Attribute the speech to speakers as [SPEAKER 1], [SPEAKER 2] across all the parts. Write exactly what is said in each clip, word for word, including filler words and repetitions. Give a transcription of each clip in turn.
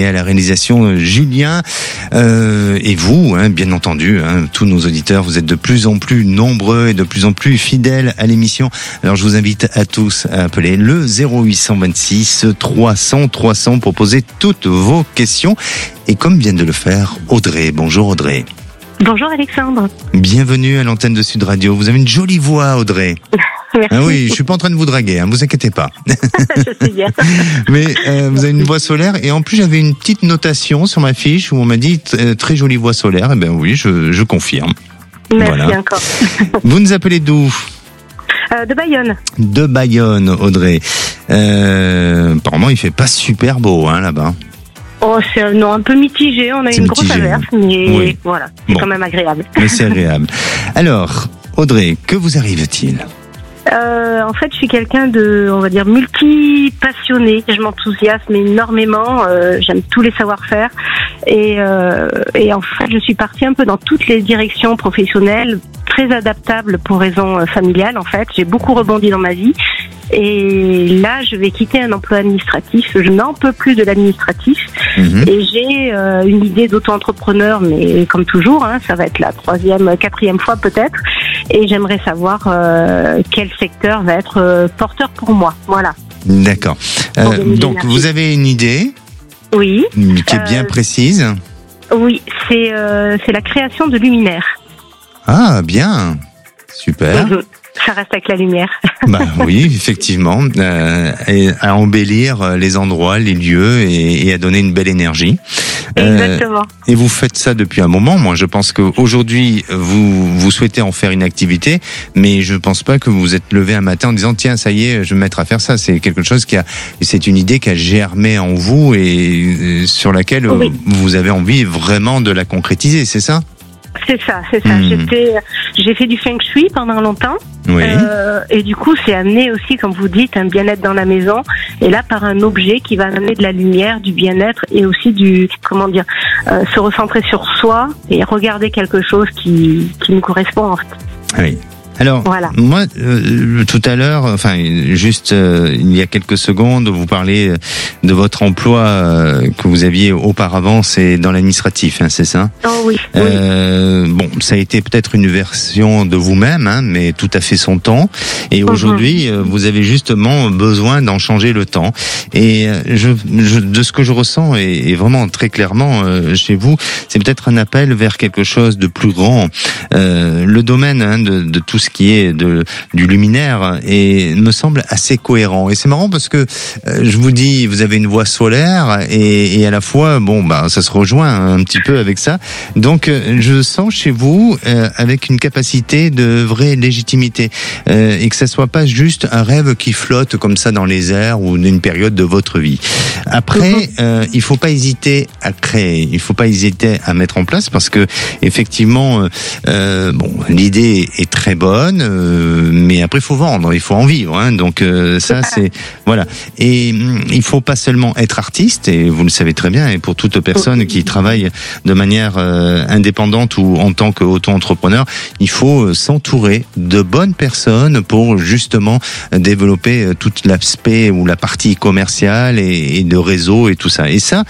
[SPEAKER 1] et à la réalisation Julien. Euh, et vous, hein, bien entendu, hein, tous nos auditeurs, vous êtes de plus en plus nombreux et de plus en plus fidèles à l'émission. Alors je vous invite à tous à appeler le zéro huit cent vingt-six trois cents trois cents pour poser toutes vos questions. Et comme vient de le faire Audrey. Bonjour Audrey.
[SPEAKER 2] Bonjour Alexandre.
[SPEAKER 1] Bienvenue à l'antenne de Sud Radio. Vous avez une jolie voix, Audrey.
[SPEAKER 2] Merci.
[SPEAKER 1] Ah oui, je suis pas en train de vous draguer, hein, vous inquiétez pas.
[SPEAKER 2] Je sais bien.
[SPEAKER 1] Mais euh, vous avez une voix solaire et en plus j'avais une petite notation sur ma fiche où on m'a dit t- très jolie voix solaire. Et ben oui, je, je confirme.
[SPEAKER 2] Merci
[SPEAKER 1] voilà.
[SPEAKER 2] encore.
[SPEAKER 1] Vous nous appelez d'où ?
[SPEAKER 2] Euh, de Bayonne.
[SPEAKER 1] De Bayonne, Audrey. Euh, apparemment, il fait pas super beau hein, là-bas.
[SPEAKER 2] Oh, c'est un, non, un peu mitigé. On a
[SPEAKER 1] C'est
[SPEAKER 2] une
[SPEAKER 1] mitigé.
[SPEAKER 2] grosse averse, mais
[SPEAKER 1] Oui.
[SPEAKER 2] voilà, c'est
[SPEAKER 1] Bon.
[SPEAKER 2] quand même agréable.
[SPEAKER 1] Mais c'est agréable. Alors, Audrey, que vous arrive-t-il ?
[SPEAKER 2] Euh, en fait, je suis quelqu'un de, on va dire, multi-passionné. Je m'enthousiasme énormément. Euh, j'aime tous les savoir-faire. Et, euh, et en fait, je suis partie un peu dans toutes les directions professionnelles, très adaptable pour raisons euh, familiales. En fait, j'ai beaucoup rebondi dans ma vie. Et là, je vais quitter un emploi administratif. Je n'en peux plus de l'administratif.
[SPEAKER 1] Mmh.
[SPEAKER 2] Et j'ai euh, une idée d'auto-entrepreneur, mais comme toujours, hein, ça va être la troisième, quatrième fois peut-être. Et j'aimerais savoir euh, quel secteur va être euh, porteur pour moi. Voilà.
[SPEAKER 1] D'accord. Euh,
[SPEAKER 2] Organiser
[SPEAKER 1] donc,
[SPEAKER 2] l'énergie.
[SPEAKER 1] vous avez une idée
[SPEAKER 2] Oui.
[SPEAKER 1] qui est bien
[SPEAKER 2] Euh,
[SPEAKER 1] précise.
[SPEAKER 2] Oui, c'est euh, c'est la création de luminaires.
[SPEAKER 1] Ah, bien. Super.
[SPEAKER 2] Mhm. Ça reste avec la lumière.
[SPEAKER 1] Bah oui, effectivement, euh, et à embellir les endroits, les lieux et, et à donner une belle énergie.
[SPEAKER 2] Exactement.
[SPEAKER 1] Euh, et vous faites ça depuis un moment. Moi, je pense qu'aujourd'hui, vous vous souhaitez en faire une activité, mais je pense pas que vous vous êtes levé un matin en disant tiens, ça y est, je vais me mettre à faire ça. C'est quelque chose qui a, c'est une idée qui a germé en vous et euh, sur laquelle
[SPEAKER 2] Oui.
[SPEAKER 1] vous avez envie vraiment de la concrétiser. C'est ça ?
[SPEAKER 2] C'est ça, c'est ça.
[SPEAKER 1] Mhm.
[SPEAKER 2] J'étais, j'ai fait du feng shui pendant longtemps.
[SPEAKER 1] Oui.
[SPEAKER 2] Euh, et du coup, c'est amené aussi, comme vous dites, un bien-être dans la maison. Et là, par un objet qui va amener de la lumière, du bien-être et aussi du, comment dire, euh, se recentrer sur soi et regarder quelque chose qui, qui nous correspond en fait.
[SPEAKER 1] Oui. Alors,
[SPEAKER 2] Voilà.
[SPEAKER 1] moi, euh, tout à l'heure, enfin, juste euh, il y a quelques secondes, vous parlez de votre emploi euh, que vous aviez auparavant, c'est dans l'administratif, hein, c'est ça ?
[SPEAKER 2] Oh oui. oui.
[SPEAKER 1] Euh, bon, ça a été peut-être une version de vous-même, hein, mais tout à fait son temps. Et aujourd'hui, euh, vous avez justement besoin d'en changer le temps. Et euh, je, je, de ce que je ressens, et, et vraiment très clairement euh, chez vous, c'est peut-être un appel vers quelque chose de plus grand. Euh, le domaine hein, de, de tout ce qui est de du luminaire et me semble assez cohérent. Et c'est marrant parce que euh, je vous dis, vous avez une voix solaire et, et à la fois, bon, bah, ça se rejoint un petit peu avec ça. Donc, euh, je sens chez vous euh, avec une capacité de vraie légitimité euh, et que ça soit pas juste un rêve qui flotte comme ça dans les airs ou d'une période de votre vie. Après, euh, il faut pas hésiter à créer, il faut pas hésiter à mettre en place parce que effectivement, euh, bon, l'idée est très bonne, euh, mais après il faut vendre, il faut en vivre. Hein, donc euh, ça c'est voilà. Et hum, il faut pas seulement être artiste, et vous le savez très bien, et pour toute personne qui travaille de manière euh, indépendante ou en tant qu'auto-entrepreneur, il faut s'entourer de bonnes personnes pour justement développer tout l'aspect ou la partie commerciale et, et de réseau et tout ça. Et ça,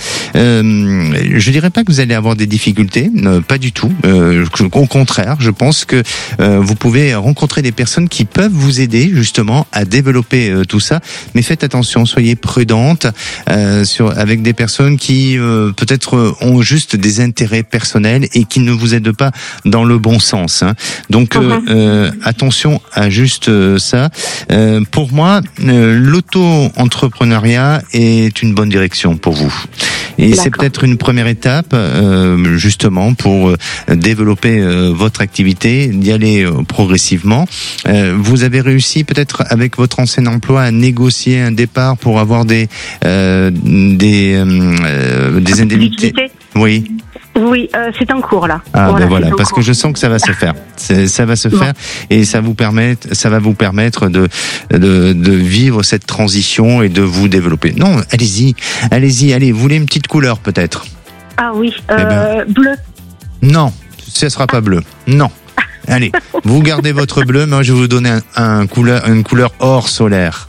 [SPEAKER 1] euh, je dirais pas que vous allez avoir des difficultés, euh, pas du tout. Euh, au contraire, je pense que euh, vous pouvez rencontrer des personnes qui peuvent vous aider justement à développer euh, tout ça. Mais faites attention, soyez prudente euh, sur avec des personnes qui euh, peut-être ont juste des intérêts personnels et qui ne vous aident pas dans le bon sens. Hein. Donc euh,
[SPEAKER 2] Mhm.
[SPEAKER 1] euh, attention à juste euh, ça. Euh, pour moi, euh, l'auto-entrepreneuriat est une bonne direction pour vous. Et
[SPEAKER 2] D'accord.
[SPEAKER 1] c'est peut-être une première étape, euh, justement, pour euh, développer euh, votre activité, d'y aller euh, progressivement. Euh, vous avez réussi peut-être avec votre ancien emploi à négocier un départ pour avoir des euh, des euh, des indemnités.
[SPEAKER 2] Liquidité.
[SPEAKER 1] Oui.
[SPEAKER 2] Oui, euh, c'est en cours là.
[SPEAKER 1] Ah
[SPEAKER 2] Voilà,
[SPEAKER 1] ben voilà,
[SPEAKER 2] c'est en
[SPEAKER 1] parce
[SPEAKER 2] cours.
[SPEAKER 1] que je sens que ça va se faire. C'est, ça va se
[SPEAKER 2] Bon.
[SPEAKER 1] faire et ça vous permet, ça va vous permettre de, de de vivre cette transition et de vous développer. Non, allez-y, allez-y, allez. Vous voulez une petite couleur peut-être?
[SPEAKER 2] Ah oui,
[SPEAKER 1] Eh
[SPEAKER 2] euh, bleu.
[SPEAKER 1] Non, ce sera pas bleu. Non. Allez, vous gardez votre bleu, mais moi je vais vous donner un, un couleur, une couleur or solaire.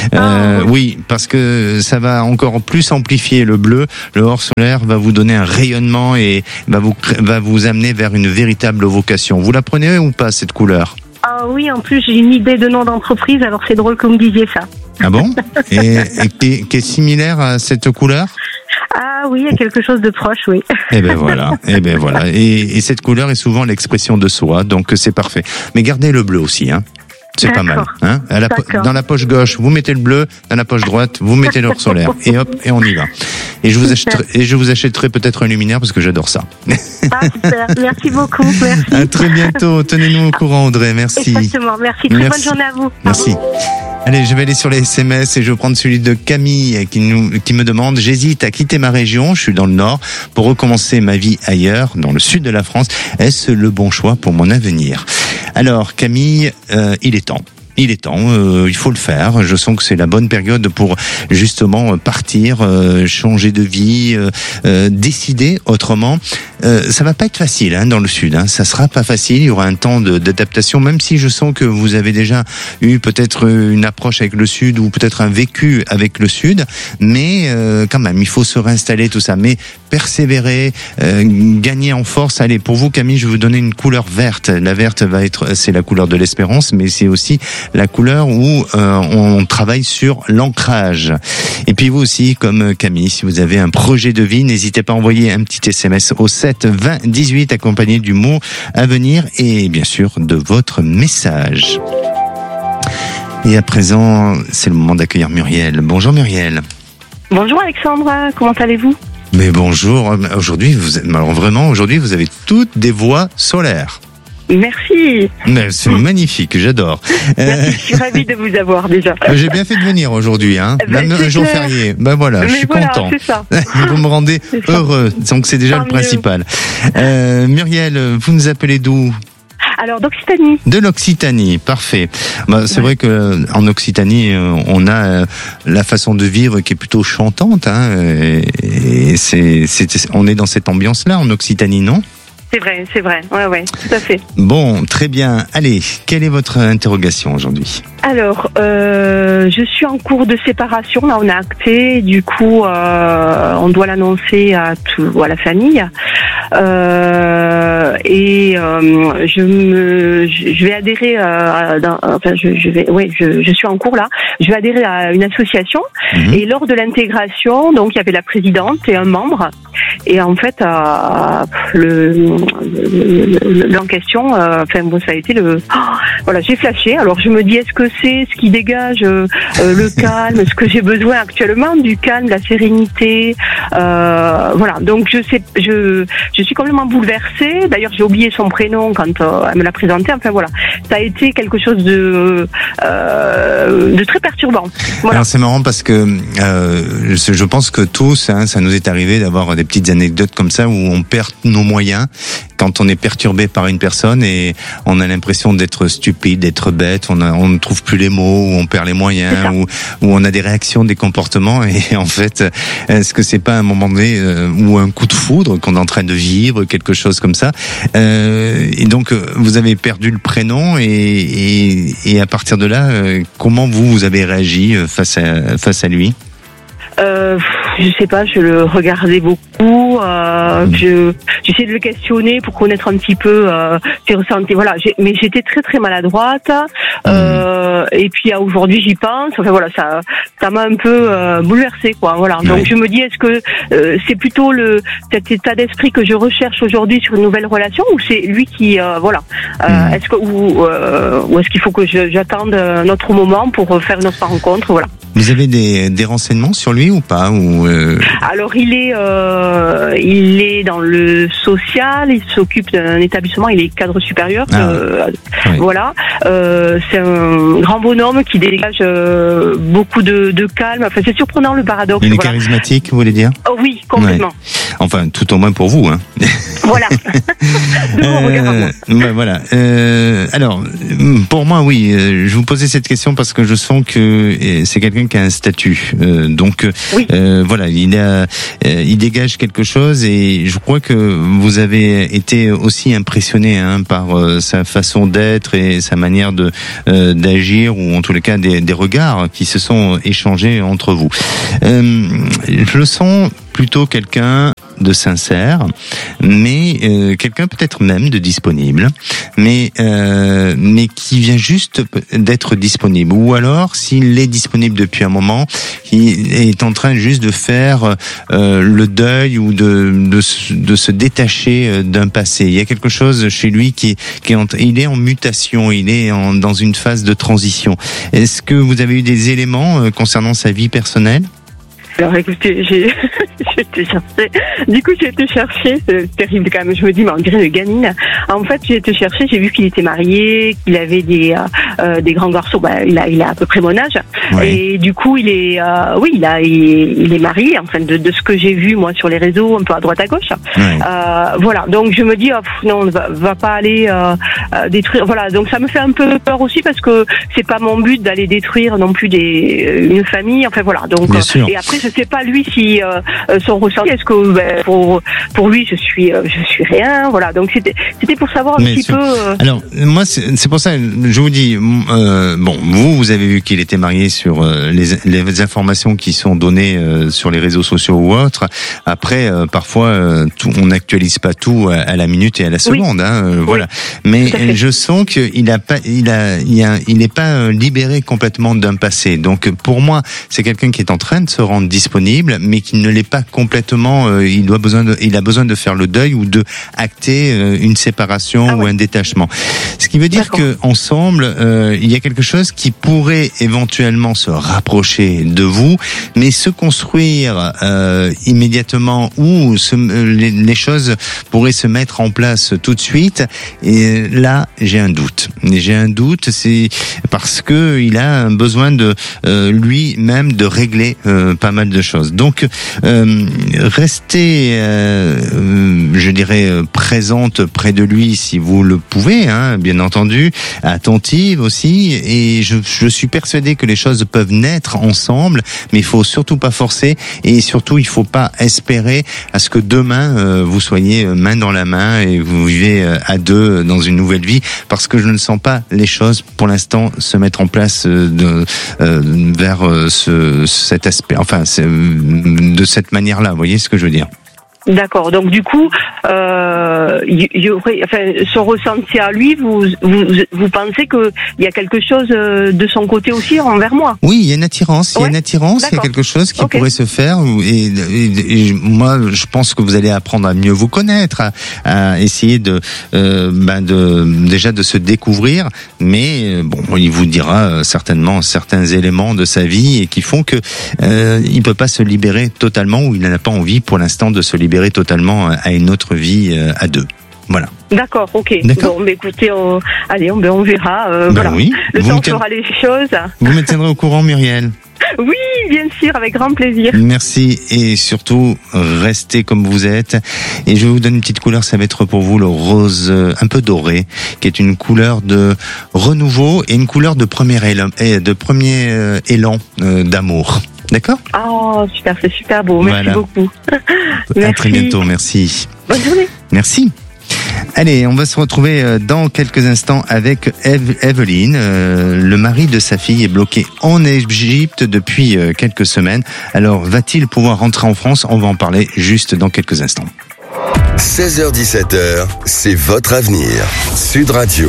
[SPEAKER 1] Euh, oh. Oui, parce que ça va encore plus amplifier le bleu. Le hors solaire va vous donner un rayonnement et va vous va vous amener vers une véritable vocation. Vous la prenez ou pas cette couleur?
[SPEAKER 2] Ah oui, en plus j'ai une idée de nom d'entreprise, alors c'est drôle que vous me disiez ça.
[SPEAKER 1] Ah bon? Et, et qui, qui est similaire à cette couleur?
[SPEAKER 2] Ah oui, il y a quelque chose de proche, oui.
[SPEAKER 1] Eh ben voilà, eh ben voilà. Et, et cette couleur est souvent l'expression de soi, donc c'est parfait. Mais gardez le bleu aussi, hein. C'est pas mal. Hein, à la po- dans la poche gauche, vous mettez le bleu. Dans la poche droite, vous mettez l'or solaire. Et hop, et on y va. Et je vous achèterai, et je vous achèterai peut-être un luminaire parce que j'adore ça.
[SPEAKER 2] Ah super, merci beaucoup, merci.
[SPEAKER 1] À très bientôt. Tenez-nous au courant, Audrey. Merci.
[SPEAKER 2] Exactement, merci. Très merci. Bonne journée à vous.
[SPEAKER 1] Merci. Allez, je vais aller sur les S M S et je vais prendre celui de Camille qui nous, qui me demande: j'hésite à quitter ma région, je suis dans le nord, pour recommencer ma vie ailleurs, dans le sud de la France. Est-ce le bon choix pour mon avenir? Alors, Camille, euh, il est temps. Il est temps, euh, il faut le faire. Je sens que c'est la bonne période pour justement partir, euh, changer de vie, euh, euh, décider autrement. Euh, ça va pas être facile hein, dans le sud. Hein. Ça sera pas facile. Il y aura un temps de, d'adaptation, même si je sens que vous avez déjà eu peut-être une approche avec le sud ou peut-être un vécu avec le sud. Mais euh, quand même, il faut se réinstaller tout ça. Mais persévérer, euh, gagner en force. Allez, pour vous, Camille, je vais vous donner une couleur verte. La verte va être, c'est la couleur de l'espérance, mais c'est aussi la couleur où euh, on travaille sur l'ancrage. Et puis vous aussi, comme Camille, si vous avez un projet de vie, n'hésitez pas à envoyer un petit S M S au sept vingt dix-huit accompagné du mot à venir et bien sûr de votre message. Et à présent, c'est le moment d'accueillir Muriel. Bonjour Muriel.
[SPEAKER 2] Bonjour Alexandre, comment allez-vous?
[SPEAKER 1] Mais bonjour, aujourd'hui, vous, alors vraiment, aujourd'hui, vous avez toutes des voix solaires.
[SPEAKER 2] Merci.
[SPEAKER 1] Mais c'est magnifique, j'adore.
[SPEAKER 2] Merci, je suis ravie de vous avoir déjà.
[SPEAKER 1] J'ai bien fait de venir aujourd'hui, hein.
[SPEAKER 2] Ben,
[SPEAKER 1] Même un jour
[SPEAKER 2] clair.
[SPEAKER 1] férié. Ben voilà,
[SPEAKER 2] Mais
[SPEAKER 1] je suis
[SPEAKER 2] voilà,
[SPEAKER 1] content.
[SPEAKER 2] C'est ça.
[SPEAKER 1] Vous me rendez heureux, donc c'est déjà
[SPEAKER 2] Tant
[SPEAKER 1] le principal. Euh, Muriel, vous nous appelez d'où?
[SPEAKER 2] Alors d'Occitanie.
[SPEAKER 1] De l'Occitanie, parfait. Bah, c'est ouais. vrai que en Occitanie, on a la façon de vivre qui est plutôt chantante, hein. Et c'est, c'est, on est dans cette ambiance-là en Occitanie, non?
[SPEAKER 2] C'est vrai, c'est vrai, ouais, ouais, tout à fait.
[SPEAKER 1] Bon, très bien. Allez, quelle est votre interrogation aujourd'hui?
[SPEAKER 2] Alors, euh, je suis en cours de séparation. Là, on a acté. Du coup, euh, on doit l'annoncer à tout, à la famille. Euh, et euh, je me, je vais adhérer. Euh, dans, enfin, je, je vais, ouais, je, je suis en cours là. Je vais adhérer à une association. Mmh. Et lors de l'intégration, donc il y avait la présidente et un membre. Et en fait, euh, le, le, le en question, euh, enfin bon, ça a été le. Oh, voilà, j'ai flashé. Alors je me dis, est-ce que c'est ce qui dégage euh, le calme, ce que j'ai besoin actuellement, du calme, de la sérénité. Euh, voilà. Donc je sais, je, je suis complètement bouleversée. D'ailleurs, j'ai oublié son prénom quand euh, elle me l'a présenté. Enfin voilà, ça a été quelque chose de euh, de très perturbant. Voilà.
[SPEAKER 1] Alors c'est marrant parce que euh, je, je pense que tous, hein, ça nous est arrivé d'avoir des petites anecdotes comme ça où on perd nos moyens quand on est perturbé par une personne et on a l'impression d'être stupide, d'être bête, on, a, on ne trouve plus les mots, ou on perd les moyens, ou, ou on a des réactions, des comportements et en fait, est-ce que c'est pas un moment donné euh, ou un coup de foudre qu'on est en train de vivre, quelque chose comme ça euh, et donc vous avez perdu le prénom et, et, et à partir de là, euh, comment vous, vous avez réagi face à, face à lui?
[SPEAKER 2] Euh, je sais pas, je le regardais beaucoup. Euh, mmh. Je j'essayais de le questionner pour connaître un petit peu euh, ses ressentis. Voilà, j'ai, mais j'étais très très maladroite. Mmh. Euh, et puis à aujourd'hui, j'y pense. Enfin voilà, ça ça m'a un peu euh, bouleversée, quoi. Voilà. Donc ouais. Je me dis, est-ce que euh, c'est plutôt le cet état d'esprit que je recherche aujourd'hui sur une nouvelle relation, ou c'est lui qui euh, voilà. Euh, mmh. Est-ce que ou, euh, ou est-ce qu'il faut que je, j'attende un autre moment pour faire une autre rencontre, voilà.
[SPEAKER 1] Vous avez des des renseignements sur lui ou pas ou euh...
[SPEAKER 2] Alors il est euh, il est dans le social, il s'occupe d'un établissement, il est cadre supérieur, ah, euh, oui. Voilà. Euh, c'est un grand bonhomme qui dégage euh, beaucoup de, de calme. Enfin c'est surprenant le paradoxe.
[SPEAKER 1] Il est
[SPEAKER 2] voilà.
[SPEAKER 1] charismatique, vous voulez dire?
[SPEAKER 2] Oh oui, complètement.
[SPEAKER 1] Enfin, tout au moins pour vous, hein.
[SPEAKER 2] Voilà. De mon regard à moi.
[SPEAKER 1] Ben voilà. Euh, alors, pour moi, oui, euh, je vous posais cette question parce que je sens que c'est quelqu'un qui a un statut. Euh, donc,
[SPEAKER 2] oui.
[SPEAKER 1] euh, voilà, il a, euh, il dégage quelque chose et je crois que vous avez été aussi impressionné hein, par euh, sa façon d'être et sa manière de euh, d'agir ou en tous les cas des, des regards qui se sont échangés entre vous. Euh, je le sens plutôt quelqu'un de sincère, mais euh, quelqu'un peut-être même de disponible, mais euh, mais qui vient juste d'être disponible. Ou alors, s'il est disponible depuis un moment, il est en train juste de faire euh, le deuil ou de, de de se détacher d'un passé. Il y a quelque chose chez lui qui qui est en, il est en mutation, il est en, dans une phase de transition. Est-ce que vous avez eu des éléments concernant sa vie personnelle ?
[SPEAKER 2] Alors écoutez, j'ai, j'ai été chercher. Du coup, j'ai été chercher. C'est terrible quand même. Je me dis, mais on dirait une gamine. En fait, j'ai été chercher. J'ai vu qu'il était marié, qu'il avait des euh, des grands garçons. Bah, il a il a à peu près mon âge. Oui. Et du coup, il est euh, oui, il a il, il est marié. Enfin, de, de ce que j'ai vu moi sur les réseaux, un peu à droite à gauche. Oui. Euh, voilà. Donc je me dis, oh, pff, non, on va, va pas aller euh, euh, détruire. Voilà. Donc ça me fait un peu peur aussi parce que c'est pas mon but d'aller détruire non plus des une famille. Enfin voilà. Donc
[SPEAKER 1] Bien sûr.
[SPEAKER 2] Et après. Je sais pas lui si euh, son ressenti. Est-ce que ben, pour pour lui je suis euh, je suis rien. Voilà. Donc c'était c'était pour savoir un
[SPEAKER 1] Mais
[SPEAKER 2] petit
[SPEAKER 1] sur...
[SPEAKER 2] peu. Euh...
[SPEAKER 1] Alors moi c'est, c'est pour ça je vous dis euh, bon vous vous avez vu qu'il était marié sur euh, les les informations qui sont données euh, sur les réseaux sociaux ou autres. Après euh, parfois euh, tout, on n'actualise pas tout à, à la minute et à la seconde. Oui. Hein, euh, oui. Voilà. Mais je sens qu'il a pas il a il a il n'est pas libéré complètement d'un passé. Donc pour moi c'est quelqu'un qui est en train de se rendre disponible, mais qui ne l'est pas complètement. Euh, il doit besoin de, il a besoin de faire le deuil ou de acter euh, une séparation ah ouais. ou un détachement. Ce qui veut dire D'accord. que ensemble, euh, il y a quelque chose qui pourrait éventuellement se rapprocher de vous, mais se construire euh, immédiatement ou se, les, les choses pourraient se mettre en place tout de suite. Et là, j'ai un doute. Et j'ai un doute, c'est parce que il a un besoin de euh, lui-même de régler euh, pas mal de choses. Donc, euh, restez, euh, je dirais, présente près de lui si vous le pouvez, hein, bien entendu, attentive aussi. Et je, je suis persuadé que les choses peuvent naître ensemble, mais il faut surtout pas forcer et surtout il faut pas espérer à ce que demain euh, vous soyez main dans la main et vous vivez euh, à deux dans une nouvelle vie, parce que je ne sens pas les choses pour l'instant se mettre en place euh, de, euh, vers euh, ce, cet aspect. Enfin, c'est, de cette manière-là, vous voyez ce que je veux dire?
[SPEAKER 2] D'accord. Donc du coup, euh, y, y aurait, enfin, son ressenti à lui, vous, vous, vous pensez que il y a quelque chose de son côté aussi envers moi?
[SPEAKER 1] Oui, il y a une attirance. Il ouais. y a une attirance. D'accord. Il y a quelque chose qui okay. pourrait se faire. Et, et, et moi, je pense que vous allez apprendre à mieux vous connaître, à, à essayer de, euh, ben de, déjà de se découvrir. Mais bon, il vous dira certainement certains éléments de sa vie et qui font que euh, il peut pas se libérer totalement, ou il n'en a pas envie pour l'instant de se libérer totalement à une autre vie à deux. Voilà.
[SPEAKER 2] D'accord, ok. D'accord. Bon, mais écoutez, on... allez, on, on verra. Euh,
[SPEAKER 1] ben
[SPEAKER 2] voilà.
[SPEAKER 1] Oui.
[SPEAKER 2] Le
[SPEAKER 1] vous
[SPEAKER 2] temps
[SPEAKER 1] tient...
[SPEAKER 2] fera les choses.
[SPEAKER 1] Vous me tiendrez au courant, Muriel.
[SPEAKER 2] Oui, bien sûr, avec grand plaisir.
[SPEAKER 1] Merci, et surtout, restez comme vous êtes. Et je vous donne une petite couleur, ça va être pour vous le rose un peu doré, qui est une couleur de renouveau et une couleur de premier élan, de premier élan d'amour. D'accord?
[SPEAKER 2] Oh, super, c'est super beau. Merci voilà. beaucoup.
[SPEAKER 1] Merci. À très bientôt, merci.
[SPEAKER 2] Bonne journée.
[SPEAKER 1] Merci. Allez, on va se retrouver dans quelques instants avec Eve, Evelyne. Euh, le mari de sa fille est bloqué en Égypte depuis euh, quelques semaines. Alors, va-t-il pouvoir rentrer en France? On va en parler juste dans quelques instants.
[SPEAKER 3] seize heures dix-sept heures, c'est votre avenir. Sud Radio.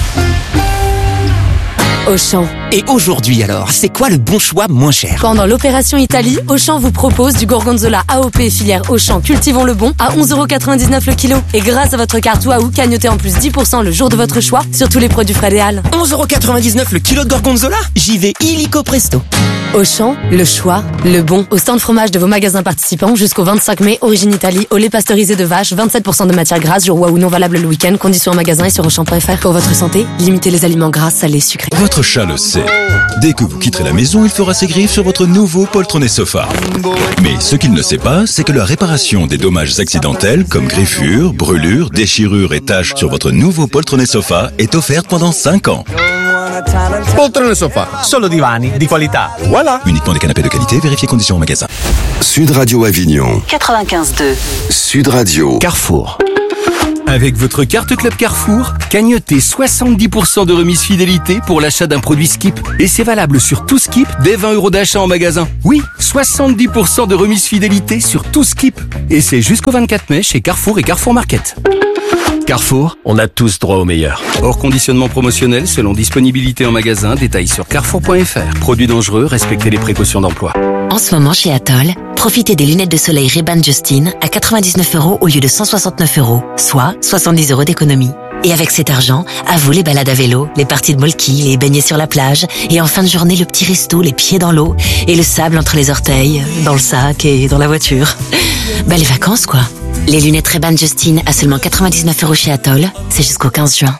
[SPEAKER 4] Auchan. Et aujourd'hui alors, c'est quoi le bon choix moins cher?
[SPEAKER 5] Pendant l'opération Italie, Auchan vous propose du gorgonzola A O P filière Auchan Cultivons le Bon à onze euros quatre-vingt-dix-neuf le kilo. Et grâce à votre carte Waouh, cagnotez en plus dix pour cent le jour de votre choix sur tous les produits frais des Halles.
[SPEAKER 4] onze euros quatre-vingt-dix-neuf le kilo de gorgonzola? J'y vais illico presto.
[SPEAKER 5] Auchan, le choix, le bon. Au stand fromage de vos magasins participants jusqu'au vingt-cinq mai, origine Italie, au lait pasteurisé de vache, vingt-sept pour cent de matière grasse, jour Waouh non valable le week-end, conditions en magasin et sur Auchan point F R. Pour votre santé, limitez les aliments gras, salés, sucrés.
[SPEAKER 4] Votre
[SPEAKER 6] votre chat le sait. Dès que vous quitterez la maison, il fera ses griffes sur votre nouveau poltronné sofa. Mais ce qu'il ne sait pas, c'est que la réparation des dommages accidentels comme griffures, brûlures, déchirures et taches sur votre nouveau poltronné sofa est offerte pendant cinq ans.
[SPEAKER 7] Poltrone sofa, solo divani di qualità. Voilà.
[SPEAKER 6] Uniquement des canapés de qualité, vérifiez conditions en magasin.
[SPEAKER 3] Sud Radio Avignon.
[SPEAKER 8] quatre-vingt-quinze deux.
[SPEAKER 3] Sud Radio.
[SPEAKER 4] Carrefour.
[SPEAKER 9] Avec votre carte Club Carrefour, cagnotez soixante-dix pour cent de remise fidélité pour l'achat d'un produit Skip. Et c'est valable sur tout Skip dès vingt euros d'achat en magasin. Oui, soixante-dix pour cent de remise fidélité sur tout Skip. Et c'est jusqu'au vingt-quatre mai chez Carrefour et Carrefour Market. Carrefour, on a tous droit au meilleur. Hors conditionnement promotionnel selon disponibilité en magasin, détails sur carrefour point f r. Produits dangereux, respectez les précautions d'emploi.
[SPEAKER 8] En ce moment chez Atoll, profitez des lunettes de soleil Ray-Ban Justin à quatre-vingt-dix-neuf euros au lieu de cent soixante-neuf euros, soit soixante-dix euros d'économie. Et avec cet argent, à vous les balades à vélo, les parties de molki, les baignets sur la plage, et en fin de journée le petit resto, les pieds dans l'eau, et le sable entre les orteils, dans le sac et dans la voiture. Bah les vacances quoi. Les lunettes Ray-Ban Justin à seulement quatre-vingt-dix-neuf euros chez Atoll, c'est jusqu'au quinze juin.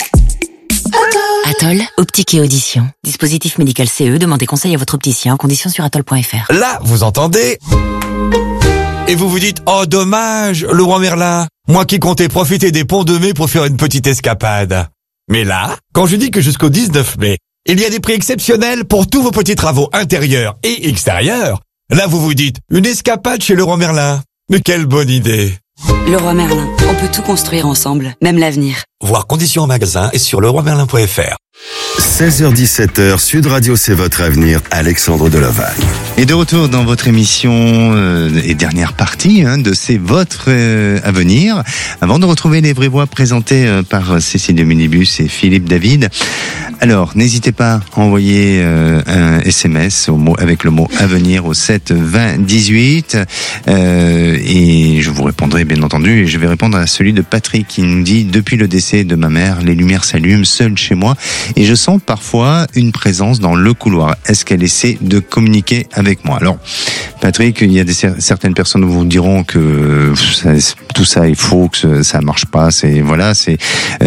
[SPEAKER 8] Atoll, optique et audition. Dispositif médical C E, demandez conseil à votre opticien en conditions sur atoll point f r.
[SPEAKER 7] Là, vous entendez? Et vous vous dites, oh dommage, le roi Merlin. Moi qui comptais profiter des ponts de mai pour faire une petite escapade. Mais là, quand je dis que jusqu'au dix-neuf mai, il y a des prix exceptionnels pour tous vos petits travaux intérieurs et extérieurs, là vous vous dites, une escapade chez le roi Merlin. Mais quelle bonne idée.
[SPEAKER 10] Le roi Merlin, on peut tout construire ensemble, même l'avenir.
[SPEAKER 7] Voir conditions en magasin et sur le roi merlin point f r.
[SPEAKER 3] seize heures dix-sept heures, Sud Radio, c'est votre avenir. Alexandre Delovagne.
[SPEAKER 1] Et de retour dans votre émission euh, et dernière partie hein, de C'est votre euh, avenir. Avant de retrouver les vraies voix présentées euh, par Cécile de Minibus et Philippe David. Alors, n'hésitez pas à envoyer euh, un S M S au mot, avec le mot avenir au sept vingt dix-huit euh, et je vous répondrai bien entendu. Et je vais répondre à celui de Patrick qui nous dit: depuis le décès de ma mère, les lumières s'allument seul chez moi et je sens parfois une présence dans le couloir. Est-ce qu'elle essaie de communiquer avec moi? Alors, Patrick, il y a des, certaines personnes vous diront que ça, tout ça est faux, que ça marche pas. C'est voilà, c'est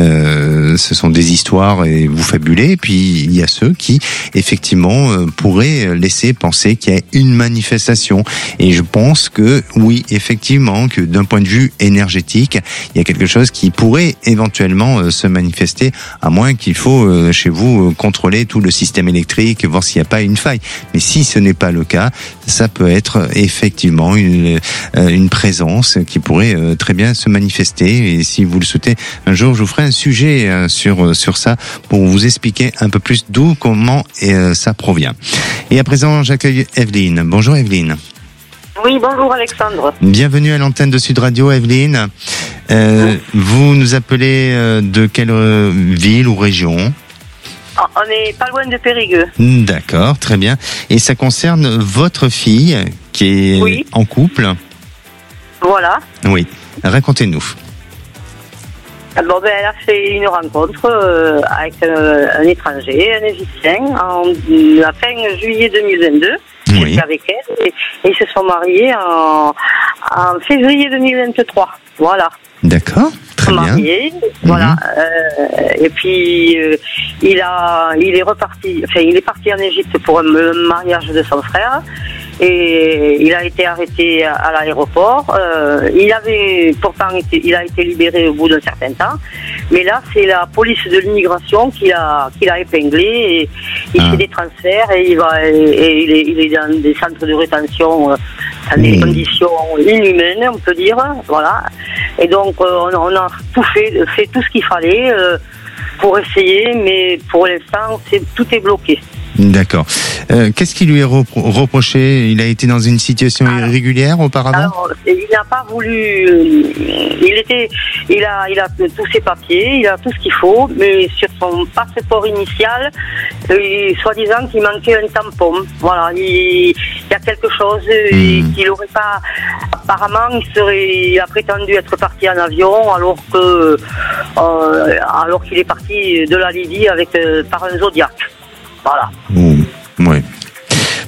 [SPEAKER 1] euh, ce sont des histoires et vous fabulez. Et puis il y a ceux qui effectivement euh, pourraient laisser penser qu'il y a une manifestation. Et je pense que oui, effectivement, que d'un point de vue énergétique, il y a quelque chose qui pourrait éventuellement euh, se manifester, à moins qu'il faut euh, chez vous euh, contrôler tout le système électrique, voir s'il n'y a pas une faille. Mais si ce n'est pas le cas, ça peut être effectivement une, euh, une présence qui pourrait euh, très bien se manifester. Et si vous le souhaitez, un jour, je vous ferai un sujet euh, sur sur ça pour vous expliquer un peu plus d'où, comment et, euh, ça provient. Et à présent, j'accueille Evelyne. Bonjour Evelyne.
[SPEAKER 2] Oui, bonjour Alexandre.
[SPEAKER 1] Bienvenue à l'antenne de Sud Radio, Evelyne. Euh, oui. Vous nous appelez euh, de quelle euh, ville ou région ?
[SPEAKER 2] On n'est pas loin de Périgueux.
[SPEAKER 1] D'accord, très bien. Et ça concerne votre fille qui est oui. en couple ?
[SPEAKER 2] Voilà.
[SPEAKER 1] Oui, racontez-nous.
[SPEAKER 2] Bon, ben, elle a fait une rencontre euh, avec euh, un étranger, un Égyptien, en la fin juillet deux mille vingt-deux.
[SPEAKER 1] Oui.
[SPEAKER 2] J'étais avec elle et, et ils se sont mariés en, en février deux mille vingt-trois. Voilà.
[SPEAKER 1] D'accord, très bien.
[SPEAKER 2] Marié, voilà. Mm-hmm. Euh, et puis euh, il a, il est reparti. Enfin, il est parti en Égypte pour le mariage de son frère. Et il a été arrêté à l'aéroport. Euh, il avait pourtant été, il a été libéré au bout d'un certain temps. Mais là, c'est la police de l'immigration qui l'a, qui l'a épinglé. Et il ah. fait des transferts et il va, et, et il, est, il est dans des centres de rétention, euh, dans des mmh. conditions inhumaines, on peut dire. Voilà. Et donc, euh, on, on a tout fait, fait tout ce qu'il fallait euh, pour essayer, mais pour l'instant, c'est, tout est bloqué.
[SPEAKER 1] D'accord. Euh, qu'est-ce qui lui est repro- reproché ? Il a été dans une situation alors, irrégulière auparavant ?
[SPEAKER 2] Alors, il n'a pas voulu. Il était, il a, il a tous ses papiers, il a tout ce qu'il faut, mais sur son passeport initial, euh, soi-disant qu'il manquait un tampon. Voilà, il, il y a quelque chose mmh. qu'il n'aurait pas. Apparemment, il serait, il a prétendu être parti en avion, alors que, euh, alors qu'il est parti de la Libye avec euh, par un Zodiac. Voilà.
[SPEAKER 1] Mmh, ouais.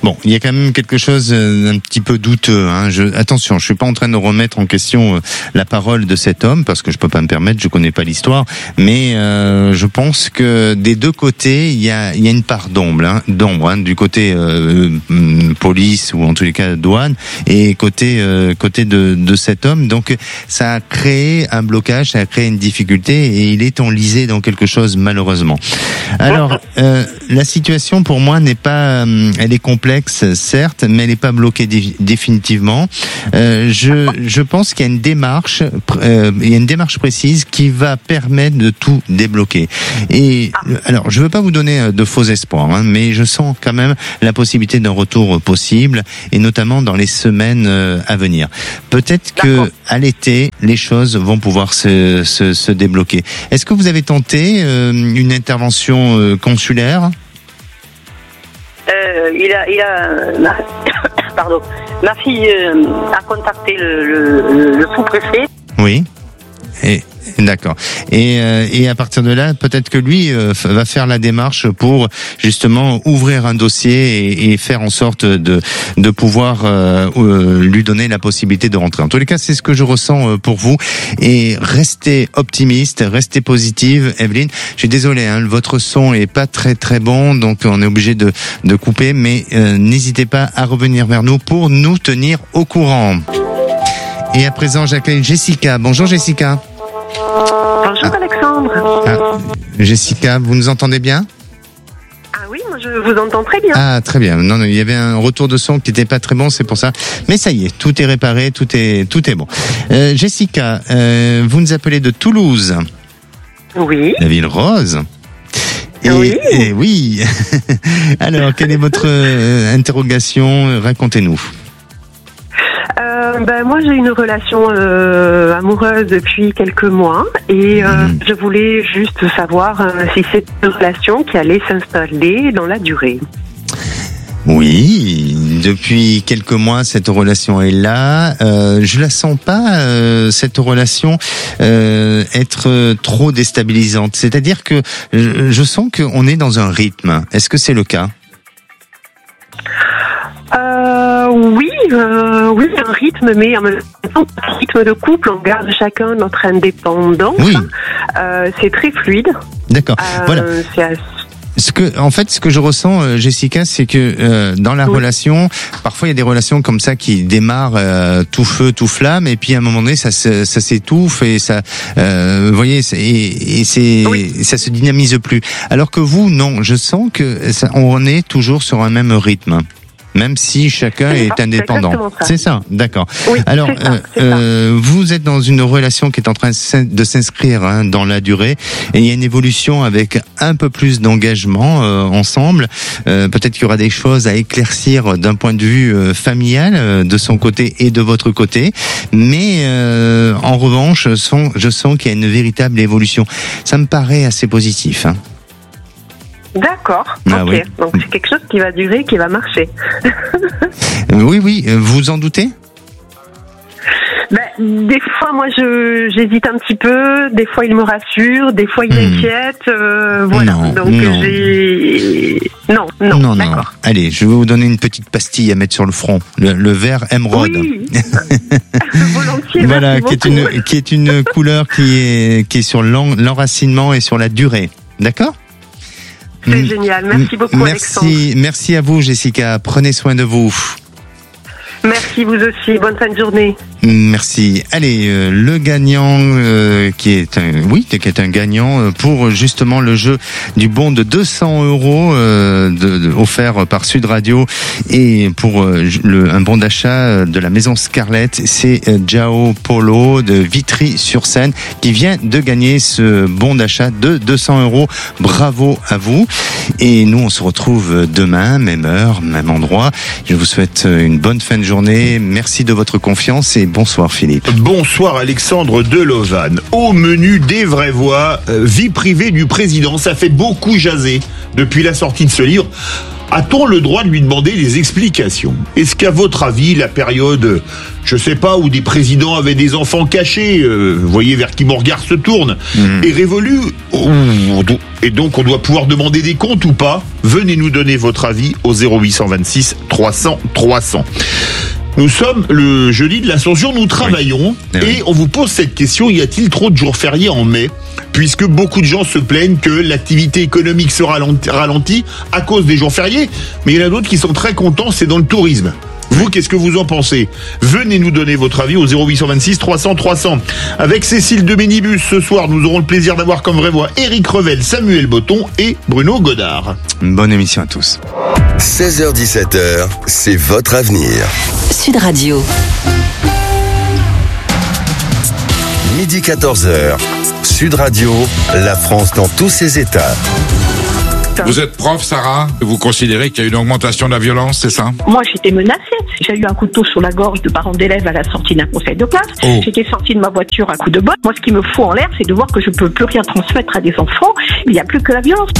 [SPEAKER 1] Bon, il y a quand même quelque chose d'un petit peu douteux. Hein. Je, attention, je suis pas en train de remettre en question euh, la parole de cet homme parce que je peux pas me permettre, je connais pas l'histoire, mais euh, je pense que des deux côtés, il y a, il y a une part d'ombre, hein, d'ombre, hein, du côté euh, police ou en tous les cas douane et côté euh, côté de, de cet homme. Donc, ça a créé un blocage, ça a créé une difficulté et il est enlisé dans quelque chose malheureusement. Alors, euh, la situation pour moi n'est pas, euh, elle est complexe certes, mais elle n'est pas bloquée dé- définitivement. Euh, je, je pense qu'il y a une démarche, euh, il y a une démarche précise qui va permettre de tout débloquer. Et alors, je veux pas vous donner de faux espoirs, hein, mais je sens quand même la possibilité d'un retour possible, et notamment dans les semaines à venir. Peut-être
[SPEAKER 2] D'accord.
[SPEAKER 1] que à l'été, les choses vont pouvoir se, se, se débloquer. Est-ce que vous avez tenté euh, une intervention euh, consulaire ?
[SPEAKER 2] Euh, il a, il a, ma, pardon, ma fille euh, a contacté le, le, le sous-préfet.
[SPEAKER 1] Oui. Et d'accord. Et, euh, et à partir de là, peut-être que lui euh, va faire la démarche pour justement ouvrir un dossier et, et faire en sorte de de pouvoir euh, euh, lui donner la possibilité de rentrer. En tous les cas, c'est ce que je ressens pour vous. Et restez optimiste, restez positive, Evelyne. Je suis désolé, hein, votre son est pas très très bon, donc on est obligé de de couper. Mais euh, n'hésitez pas à revenir vers nous pour nous tenir au courant. Et à présent, j'accueille Jessica. Bonjour Jessica.
[SPEAKER 2] Bonjour
[SPEAKER 1] ah.
[SPEAKER 2] Alexandre.
[SPEAKER 1] Ah. Jessica, vous nous entendez bien ?
[SPEAKER 2] Ah oui, moi je vous entends très bien.
[SPEAKER 1] Ah, très bien. Non, non, il y avait un retour de son qui n'était pas très bon, c'est pour ça. Mais ça y est, tout est réparé, tout est, tout est bon. Euh, Jessica, euh, vous nous appelez de Toulouse.
[SPEAKER 2] Oui.
[SPEAKER 1] La ville rose. Et
[SPEAKER 2] oui.
[SPEAKER 1] Et oui. Alors, quelle est votre euh, interrogation ? Racontez-nous.
[SPEAKER 2] Euh, ben moi j'ai une relation euh, amoureuse depuis quelques mois et euh, mmh. je voulais juste savoir euh, si c'est une relation qui allait s'installer dans la durée.
[SPEAKER 1] Oui, depuis quelques mois cette relation est là. Euh, je la sens pas euh, cette relation euh, être trop déstabilisante. C'est-à-dire que je, je sens qu'on est dans un rythme. Est-ce que c'est le cas ?
[SPEAKER 2] Euh, oui, euh, oui, un rythme, mais en même temps, un rythme de couple, on garde chacun notre indépendance.
[SPEAKER 1] Oui.
[SPEAKER 2] Euh, c'est très fluide.
[SPEAKER 1] D'accord.
[SPEAKER 2] Euh,
[SPEAKER 1] voilà.
[SPEAKER 2] C'est assez...
[SPEAKER 1] Ce que, en fait, ce que je ressens, euh, Jessica, c'est que euh, dans la oui. relation, parfois il y a des relations comme ça qui démarrent euh, tout feu, tout flamme, et puis à un moment donné, ça, se, ça s'étouffe et ça, euh, vous voyez, et, et c'est, oui. ça se dynamise plus. Alors que vous, non, je sens que ça, on est toujours sur un même rythme. Même si chacun est, est indépendant.
[SPEAKER 2] C'est,
[SPEAKER 1] c'est ça, d'accord.
[SPEAKER 2] Oui,
[SPEAKER 1] alors,
[SPEAKER 2] c'est ça,
[SPEAKER 1] euh,
[SPEAKER 2] c'est
[SPEAKER 1] euh, vous êtes dans une relation qui est en train de s'inscrire hein, dans la durée, et il y a une évolution avec un peu plus d'engagement euh, ensemble. Euh, peut-être qu'il y aura des choses à éclaircir d'un point de vue euh, familial euh, de son côté et de votre côté, mais euh, en revanche, son, je sens qu'il y a une véritable évolution. Ça me paraît assez positif. Hein.
[SPEAKER 2] D'accord,
[SPEAKER 1] ah,
[SPEAKER 2] ok.
[SPEAKER 1] Oui.
[SPEAKER 2] Donc c'est quelque chose qui va durer, qui va marcher.
[SPEAKER 1] oui, oui, vous en doutez ?
[SPEAKER 2] Ben, des fois, moi, je j'hésite un petit peu. Des fois, il me rassure. Des fois, il m'inquiète. Mmh. Euh, voilà.
[SPEAKER 1] Non,
[SPEAKER 2] Donc,
[SPEAKER 1] non.
[SPEAKER 2] j'ai... Non, non,
[SPEAKER 1] non,
[SPEAKER 2] d'accord.
[SPEAKER 1] Non. Allez, je vais vous donner une petite pastille à mettre sur le front. Le, le vert émeraude.
[SPEAKER 2] Oui. Volontiers.
[SPEAKER 1] Voilà, qui est une qui est une couleur qui est qui est sur l'en, l'enracinement et sur la durée. D'accord ?
[SPEAKER 2] C'est mmh. génial. Merci beaucoup,
[SPEAKER 1] merci,
[SPEAKER 2] Alexandre.
[SPEAKER 1] Merci à vous, Jessica. Prenez soin de vous.
[SPEAKER 2] Merci, vous aussi. Bonne fin de journée.
[SPEAKER 1] Merci. Allez, euh, le gagnant euh, qui est un, oui, qui est un gagnant euh, pour justement le jeu du bon de deux cents euros euh, de, de, offert par Sud Radio et pour euh, le, un bon d'achat de la maison Scarlett, c'est euh, Jao Polo de Vitry-sur-Seine qui vient de gagner ce bon d'achat de deux cents euros. Bravo à vous. Et nous, on se retrouve demain, même heure, même endroit. Je vous souhaite une bonne fin de journée. Merci de votre confiance et bonsoir Philippe.
[SPEAKER 11] Bonsoir Alexandre de Lausanne. Au menu des vraies voix, euh, vie privée du président. Ça fait beaucoup jaser depuis la sortie de ce livre. A-t-on le droit de lui demander des explications? Est-ce qu'à votre avis, la période, je sais pas, où des présidents avaient des enfants cachés, euh, vous voyez vers qui mon regard se tourne, mmh. est révolue? Et donc on doit pouvoir demander des comptes ou pas? Venez nous donner votre avis au zéro huit cent vingt-six trois cents trois cents. Nous sommes le jeudi de l'Ascension, nous travaillons oui. et oui. on vous pose cette question, y a-t-il trop de jours fériés en mai? Puisque beaucoup de gens se plaignent que l'activité économique se ralentit à cause des jours fériés, mais il y en a d'autres qui sont très contents, c'est dans le tourisme. Vous, qu'est-ce que vous en pensez? Venez nous donner votre avis au zéro huit cent vingt-six trois cents trois cents. Avec Cécile de Minibus, ce soir, nous aurons le plaisir d'avoir comme vraie voix Éric Revel, Samuel Botton et Bruno Godard.
[SPEAKER 1] Une bonne émission à tous.
[SPEAKER 3] seize heures dix-sept heures, c'est votre avenir.
[SPEAKER 8] Sud Radio.
[SPEAKER 3] Midi quatorze heures, Sud Radio, la France dans tous ses états.
[SPEAKER 12] Vous êtes prof, Sarah? Vous considérez qu'il y a une augmentation de la violence, c'est ça?
[SPEAKER 2] Moi, j'étais menacée. J'ai eu un couteau sur la gorge de parents d'élèves à la sortie d'un conseil de classe. Oh. J'étais sortie de ma voiture à coups de botte. Moi, ce qui me fout en l'air, c'est de voir que je peux plus rien transmettre à des enfants. Il n'y a plus que la violence.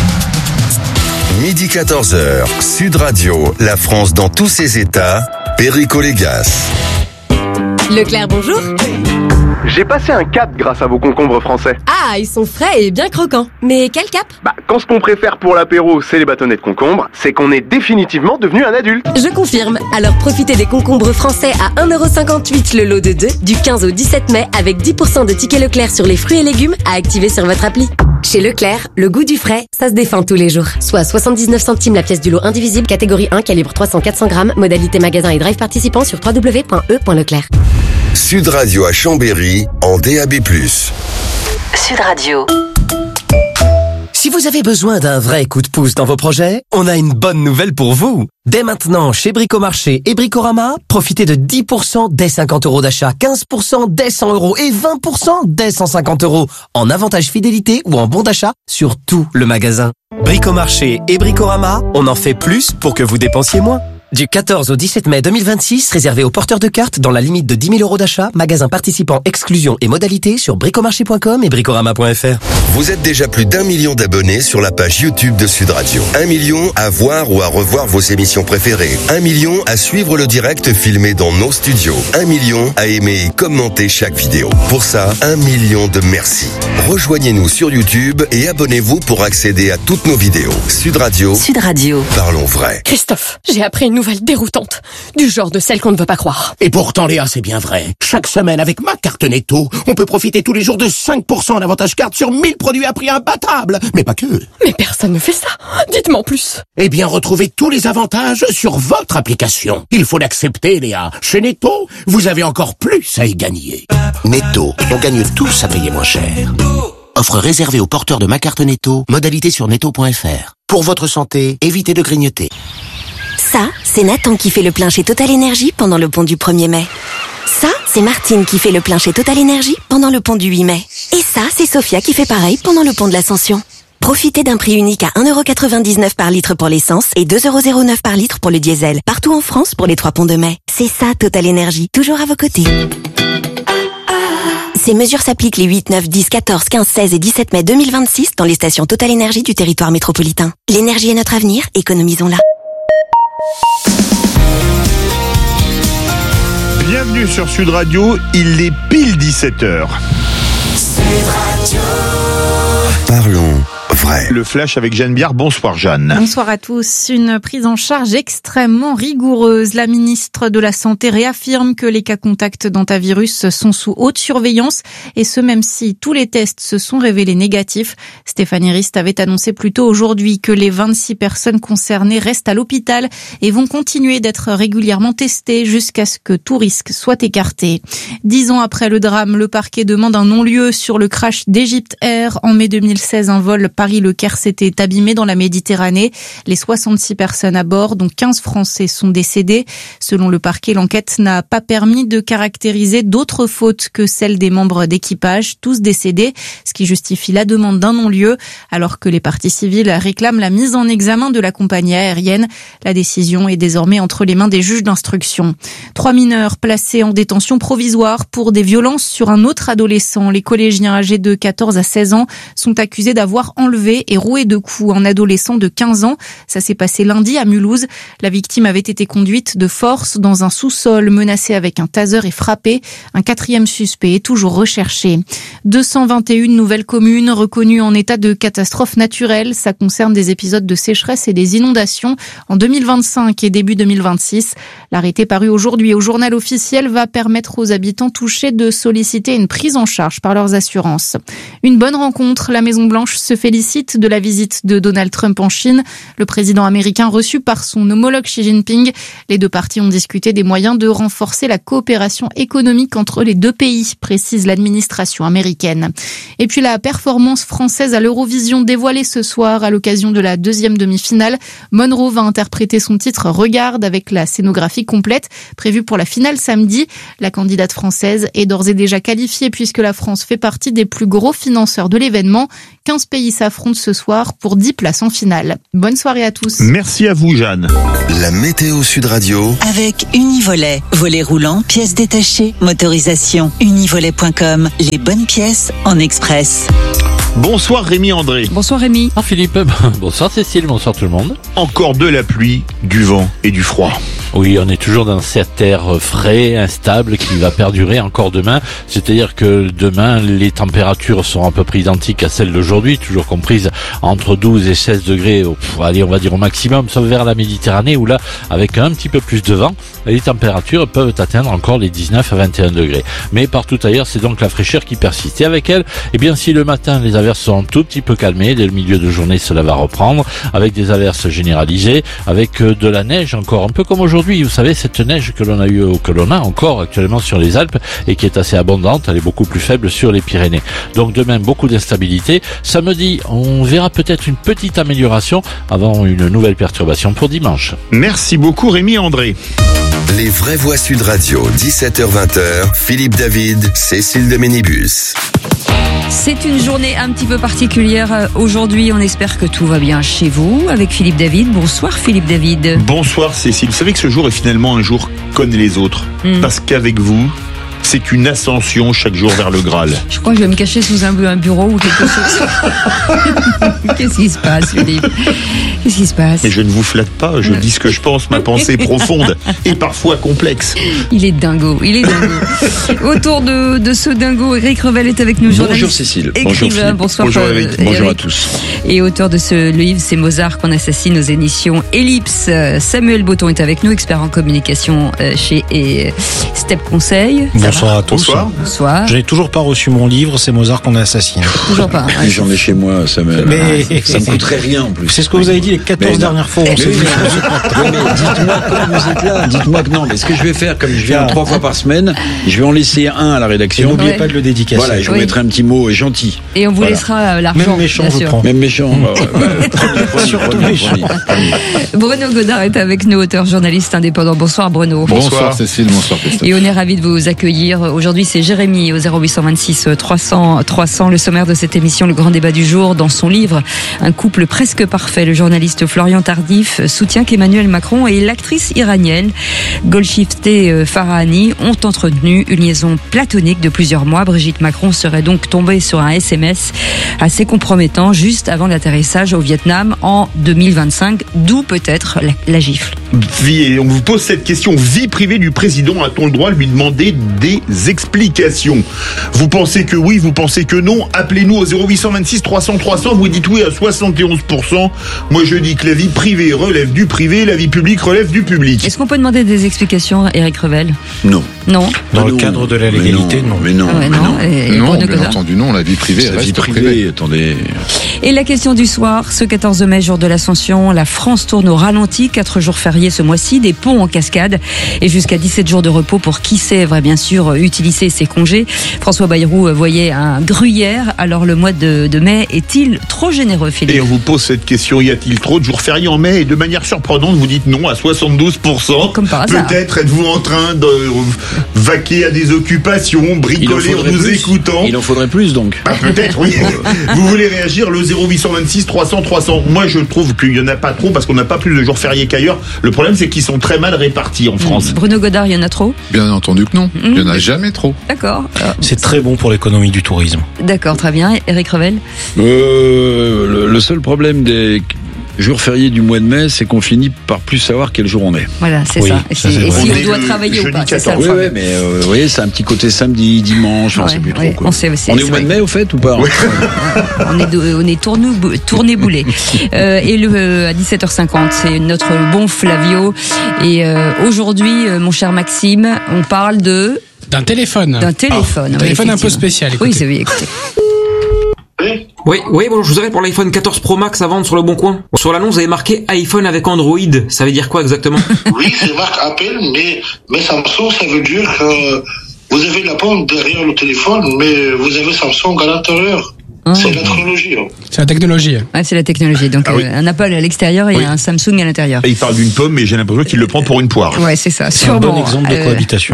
[SPEAKER 3] Midi quatorze heures, Sud Radio, la France dans tous ses états, Perico Légas.
[SPEAKER 5] Leclerc, bonjour.
[SPEAKER 13] J'ai passé un cap grâce à vos concombres français.
[SPEAKER 5] Ah, ils sont frais et bien croquants. Mais quel cap?
[SPEAKER 13] Bah, quand ce qu'on préfère pour l'apéro, c'est les bâtonnets de concombre, c'est qu'on est définitivement devenu un adulte.
[SPEAKER 5] Je confirme. Alors profitez des concombres français à un euro cinquante-huit le lot de deux, du quinze au dix-sept mai, avec dix pour cent de tickets Leclerc sur les fruits et légumes à activer sur votre appli. Chez Leclerc, le goût du frais, ça se défend tous les jours. Soit soixante-dix-neuf centimes la pièce du lot indivisible, catégorie un, calibre trois cents à quatre cents grammes, modalité magasin et drive participant sur w w w point e point leclerc.
[SPEAKER 3] Sud Radio à Chambéry, en D A B plus.
[SPEAKER 8] Sud Radio.
[SPEAKER 4] Si vous avez besoin d'un vrai coup de pouce dans vos projets, on a une bonne nouvelle pour vous. Dès maintenant, chez Bricomarché et Bricorama, profitez de dix pour cent dès cinquante euros d'achat, quinze pour cent dès cent euros et vingt pour cent dès cent cinquante euros en avantage fidélité ou en bon d'achat sur tout le magasin. Bricomarché et Bricorama, on en fait plus pour que vous dépensiez moins. Du quatorze au dix-sept mai deux mille vingt-six, réservé aux porteurs de cartes dans la limite de dix mille euros d'achat, magasin participant, exclusion et modalités sur bricomarché point com et bricorama point f r.
[SPEAKER 3] Vous êtes déjà plus d'un million d'abonnés sur la page YouTube de Sud Radio. Un million à voir ou à revoir vos émissions préférées. Un million à suivre le direct filmé dans nos studios. Un million à aimer et commenter chaque vidéo. Pour ça, un million de merci. Rejoignez-nous sur YouTube et abonnez-vous pour accéder à toutes nos vidéos. Sud Radio.
[SPEAKER 8] Sud Radio.
[SPEAKER 3] Parlons vrai.
[SPEAKER 5] Christophe, j'ai appris une nouvelle déroutante, du genre de celle qu'on ne veut pas croire.
[SPEAKER 14] Et pourtant, Léa, c'est bien vrai. Chaque semaine, avec ma carte Netto, on peut profiter tous les jours de cinq pour cent en avantage carte sur mille produits à prix imbattable. Mais pas que.
[SPEAKER 5] Mais personne ne fait ça. Dites-moi en plus.
[SPEAKER 14] Eh bien, retrouvez tous les avantages sur votre application. Il faut l'accepter, Léa. Chez Netto, vous avez encore plus à y gagner. Netto, on gagne tous à payer moins cher. Offre réservée aux porteurs de ma carte Netto. Modalité sur netto point f r. Pour votre santé, évitez de grignoter.
[SPEAKER 8] Ça, c'est Nathan qui fait le plein chez Total Énergie pendant le pont du premier mai. Ça, c'est Martine qui fait le plein chez Total Énergie pendant le pont du huit mai. Et ça, c'est Sophia qui fait pareil pendant le pont de l'Ascension. Profitez d'un prix unique à un euro quatre-vingt-dix-neuf par litre pour l'essence et deux euros zéro neuf par litre pour le diesel. Partout en France pour les trois ponts de mai. C'est ça, Total Énergie, toujours à vos côtés. Ces mesures s'appliquent les huit, neuf, dix, quatorze, quinze, seize et dix-sept mai deux mille vingt-six dans les stations Total Énergie du territoire métropolitain. L'énergie est notre avenir, économisons-la.
[SPEAKER 11] Bienvenue sur Sud Radio, il est pile dix-sept heures.
[SPEAKER 3] Sud Radio. Parlons vrai.
[SPEAKER 11] Le flash avec Jeanne Biard. Bonsoir Jeanne.
[SPEAKER 15] Bonsoir à tous. Une prise en charge extrêmement rigoureuse. La ministre de la Santé réaffirme que les cas contacts d'hantavirus sont sous haute surveillance et ce même si tous les tests se sont révélés négatifs. Stéphanie Rist avait annoncé plus tôt aujourd'hui que les vingt-six personnes concernées restent à l'hôpital et vont continuer d'être régulièrement testées jusqu'à ce que tout risque soit écarté. Dix ans après le drame, le parquet demande un non-lieu sur le crash d'Egypt Air. En mai deux mille seize, un vol Paris-Le Caire s'était abîmé dans la Méditerranée. Les soixante-six personnes à bord, dont quinze Français, sont décédées. Selon le parquet, l'enquête n'a pas permis de caractériser d'autres fautes que celles des membres d'équipage, tous décédés, ce qui justifie la demande d'un non-lieu, alors que les parties civiles réclament la mise en examen de la compagnie aérienne. La décision est désormais entre les mains des juges d'instruction. Trois mineurs placés en détention provisoire pour des violences sur un autre adolescent. Les collégiens âgés de quatorze à seize ans sont accusés d'avoir enlevé enlevé et roué de coups un adolescent de quinze ans. Ça s'est passé lundi à Mulhouse. La victime avait été conduite de force dans un sous-sol, menacée avec un taser et frappée. Un quatrième suspect est toujours recherché. deux cent vingt et une nouvelles communes reconnues en état de catastrophe naturelle. Ça concerne des épisodes de sécheresse et des inondations en deux mille vingt-cinq et début deux mille vingt-six. L'arrêté paru aujourd'hui au journal officiel va permettre aux habitants touchés de solliciter une prise en charge par leurs assurances. Une bonne rencontre. La Maison-Blanche se félicite de la visite de Donald Trump en Chine. Le président américain reçu par son homologue Xi Jinping. Les deux parties ont discuté des moyens de renforcer la coopération économique entre les deux pays, précise l'administration américaine. Et puis la performance française à l'Eurovision dévoilée ce soir à l'occasion de la deuxième demi-finale. Monroe va interpréter son titre Regarde avec la scénographie complète prévue pour la finale samedi. La candidate française est d'ores et déjà qualifiée puisque la France fait partie des plus gros financeurs de l'événement. quinze pays s'affrontent ce soir pour dix places en finale. Bonne soirée à tous.
[SPEAKER 11] Merci à vous, Jeanne.
[SPEAKER 3] La météo Sud Radio.
[SPEAKER 16] Avec Univolet. Volet roulant, pièces détachées, motorisation. Univolet point com. Les bonnes pièces en express.
[SPEAKER 11] Bonsoir Rémi André.
[SPEAKER 17] Bonsoir Rémi. Bonsoir Philippe. Bonsoir Cécile. Bonsoir tout le monde.
[SPEAKER 11] Encore de la pluie, du vent et du froid.
[SPEAKER 17] Oui, on est toujours dans cet air frais, instable, qui va perdurer encore demain. C'est-à-dire que demain, les températures seront à peu près identiques à celles d'aujourd'hui, toujours comprises entre douze et seize degrés, pff, allez, on va dire au maximum, sauf vers la Méditerranée, où là, avec un petit peu plus de vent, les températures peuvent atteindre encore les dix-neuf à vingt et un degrés. Mais partout ailleurs, c'est donc la fraîcheur qui persiste. Et avec elle, eh bien, si le matin, les averses sont un tout petit peu calmées, dès le milieu de journée, cela va reprendre, avec des averses généralisées, avec de la neige encore, un peu comme aujourd'hui. Aujourd'hui, vous savez, cette neige que l'on a eu, que l'on a encore actuellement sur les Alpes et qui est assez abondante, elle est beaucoup plus faible sur les Pyrénées. Donc demain, beaucoup d'instabilité. Samedi, on verra peut-être une petite amélioration avant une nouvelle perturbation pour dimanche.
[SPEAKER 11] Merci beaucoup Rémi André.
[SPEAKER 3] Les vraies voix Sud Radio, dix-sept heures vingt, Philippe David, Cécile de Ménibus.
[SPEAKER 10] C'est une journée un petit peu particulière aujourd'hui. On espère que tout va bien chez vous avec Philippe David. Bonsoir Philippe David.
[SPEAKER 11] Bonsoir Cécile. Vous savez que ce jour est finalement un jour comme les autres. Mm. Parce qu'avec vous, c'est une ascension chaque jour vers le Graal.
[SPEAKER 10] Je crois que je vais me cacher sous un, un bureau ou quelque chose. Qu'est-ce qui se passe, Philippe? Qu'est-ce qui se passe?
[SPEAKER 11] Mais je ne vous flatte pas, je dis ce que je pense, ma pensée profonde et parfois complexe.
[SPEAKER 10] Il est dingo, il est dingo. Autour de, de ce dingo, Eric Revel est avec nous, journaliste.
[SPEAKER 18] Bonjour Cécile.
[SPEAKER 10] Écrivain. Bonsoir.
[SPEAKER 18] Bonjour Eric.
[SPEAKER 10] Eric.
[SPEAKER 18] Bonjour à tous.
[SPEAKER 10] Et auteur de ce livre, c'est Mozart qu'on assassine aux éditions Ellipse. Samuel Botton est avec nous, expert en communication chez Step Conseil.
[SPEAKER 19] Bonsoir à tous.
[SPEAKER 11] Bonsoir.
[SPEAKER 10] Bonsoir.
[SPEAKER 19] Je n'ai toujours pas reçu mon livre, c'est Mozart qu'on assassine.
[SPEAKER 10] Toujours pas.
[SPEAKER 18] Hein. J'en ai chez moi, Samuel.
[SPEAKER 19] Mais
[SPEAKER 18] ah, ça me coûterait rien en plus.
[SPEAKER 19] C'est ce que vous avez dit les quatorze dernières fois.
[SPEAKER 18] Mais, mais, mais, mais dites-moi comment vous êtes là. Dites-moi que non. Mais ce que je vais faire, comme je viens trois fois par semaine, je vais en laisser un à la rédaction.
[SPEAKER 19] Et n'oubliez
[SPEAKER 10] ouais.
[SPEAKER 19] pas de le dédicacer.
[SPEAKER 18] Voilà, je vous
[SPEAKER 10] oui.
[SPEAKER 18] mettrai un petit mot gentil.
[SPEAKER 10] Et on vous
[SPEAKER 18] voilà.
[SPEAKER 10] laissera l'argent.
[SPEAKER 19] Même méchant, je prends.
[SPEAKER 18] Même méchant. Bah, ouais, bah, promis, promis,
[SPEAKER 19] Surtout
[SPEAKER 18] promis,
[SPEAKER 19] méchant.
[SPEAKER 18] promis.
[SPEAKER 10] Bruno Godard est avec nous, auteur, journaliste indépendant. Bonsoir Bruno.
[SPEAKER 12] Bonsoir Cécile, bonsoir Christophe.
[SPEAKER 10] Et on est ravis de vous accueillir. Aujourd'hui, c'est Jérémy au zéro huit cent vingt-six trois cents trois cents. Le sommaire de cette émission, le grand débat du jour. Dans son livre, Un couple presque parfait, le journaliste Florian Tardif soutient qu'Emmanuel Macron et l'actrice iranienne Golshifteh Farahani ont entretenu une liaison platonique de plusieurs mois. Brigitte Macron serait donc tombée sur un S M S assez compromettant juste avant l'atterrissage au Vietnam en deux mille vingt-cinq, d'où peut-être la, la gifle.
[SPEAKER 11] Vie, on vous pose cette question. Vie privée du président, a-t-on le droit de lui demander des explications? Vous pensez que oui, vous pensez que non? Appelez-nous au zéro huit cent vingt-six trois cents trois cents. Vous dites oui à soixante et onze pour cent. Moi, je dis que la vie privée relève du privé, la vie publique relève du public.
[SPEAKER 10] Est-ce qu'on peut demander des explications, Eric Revel?
[SPEAKER 18] Non.
[SPEAKER 10] Non.
[SPEAKER 19] Dans le
[SPEAKER 18] non,
[SPEAKER 19] cadre de la légalité, non.
[SPEAKER 18] Mais non.
[SPEAKER 10] Ah ouais,
[SPEAKER 18] mais
[SPEAKER 10] non.
[SPEAKER 18] non.
[SPEAKER 10] Et, et
[SPEAKER 12] Non,
[SPEAKER 10] Bruno
[SPEAKER 12] bien
[SPEAKER 10] Godard.
[SPEAKER 12] entendu, non, la vie privée
[SPEAKER 18] La
[SPEAKER 12] reste
[SPEAKER 18] vie privée,
[SPEAKER 12] privée.
[SPEAKER 18] attendez.
[SPEAKER 10] Et la question du soir, ce quatorze mai, jour de l'Ascension, la France tourne au ralenti, quatre jours fériés ce mois-ci, des ponts en cascade et jusqu'à dix-sept jours de repos pour qui sait, bien sûr, utiliser ses congés. François Bayrou voyait un gruyère, alors le mois de, de mai est-il trop généreux, Philippe?
[SPEAKER 11] Et on vous pose cette question, y a-t-il trop de jours fériés en mai? Et de manière surprenante, vous dites non à soixante-douze pour cent.
[SPEAKER 10] Comme par hasard.
[SPEAKER 11] Peut-être êtes-vous en train de vaquer à des occupations, bricoler en nous
[SPEAKER 18] plus.
[SPEAKER 11] écoutant.
[SPEAKER 18] Il en faudrait plus donc.
[SPEAKER 11] Bah, peut-être, oui. Vous voulez réagir, le zéro huit cent vingt-six trois cents trois cents. Moi, je trouve qu'il n'y en a pas trop parce qu'on n'a pas plus de jours fériés qu'ailleurs. Le problème, c'est qu'ils sont très mal répartis en France.
[SPEAKER 10] Bruno Godard, il y en a trop?
[SPEAKER 12] Bien entendu que non.
[SPEAKER 10] Mmh.
[SPEAKER 12] Il y en n'a jamais trop.
[SPEAKER 10] D'accord. Alors,
[SPEAKER 19] c'est très bon pour l'économie du tourisme.
[SPEAKER 10] D'accord, très bien. Éric Revel.
[SPEAKER 18] Euh, le, le seul problème des jours fériés du mois de mai, c'est qu'on finit par plus savoir quel jour on est.
[SPEAKER 10] Voilà, c'est
[SPEAKER 18] oui,
[SPEAKER 10] ça. Et,
[SPEAKER 18] ça,
[SPEAKER 10] si, et si on doit
[SPEAKER 11] le
[SPEAKER 10] travailler ou pas, c'est ça le
[SPEAKER 18] Oui,
[SPEAKER 10] problème.
[SPEAKER 18] oui, mais euh, vous voyez, c'est un petit côté samedi, dimanche, ouais, on ne sait plus
[SPEAKER 10] ouais,
[SPEAKER 18] trop. Quoi.
[SPEAKER 10] On, sait, c'est,
[SPEAKER 18] on est
[SPEAKER 10] c'est
[SPEAKER 18] au mois
[SPEAKER 10] vrai.
[SPEAKER 18] de mai, au fait, ou pas?
[SPEAKER 11] Oui.
[SPEAKER 10] on est, de, on est tourné, tourné boulet. Euh, et le, euh, à dix-sept heures cinquante, c'est notre bon Flavio. Et euh, aujourd'hui, euh, mon cher Maxime, on parle de...
[SPEAKER 20] D'un téléphone.
[SPEAKER 10] D'un téléphone.
[SPEAKER 20] Ah, un
[SPEAKER 10] oui,
[SPEAKER 20] téléphone un peu spécial. Écoutez.
[SPEAKER 10] Oui, c'est oui, écoutez.
[SPEAKER 21] Oui, oui, bon, je vous appelle pour l'iPhone quatorze Pro Max à vendre sur le Bon Coin. Sur l'annonce, vous avez marqué iPhone avec Android. Ça veut dire quoi exactement?
[SPEAKER 22] Oui, c'est marque Apple, mais, mais Samsung, ça veut dire que vous avez la pomme derrière le téléphone, mais vous avez Samsung à l'intérieur.
[SPEAKER 10] Ah.
[SPEAKER 22] C'est la technologie. Hein.
[SPEAKER 20] C'est la technologie.
[SPEAKER 10] Ouais, c'est la technologie. Donc,
[SPEAKER 11] Ah oui.
[SPEAKER 10] euh, un Apple à l'extérieur et
[SPEAKER 11] Oui.
[SPEAKER 10] un Samsung à l'intérieur.
[SPEAKER 11] Et il parle d'une pomme, mais j'ai l'impression qu'il le prend pour une poire.
[SPEAKER 10] Ouais, c'est ça.
[SPEAKER 19] C'est
[SPEAKER 10] sûrement.
[SPEAKER 19] un bon exemple de
[SPEAKER 10] Euh,
[SPEAKER 19] cohabitation.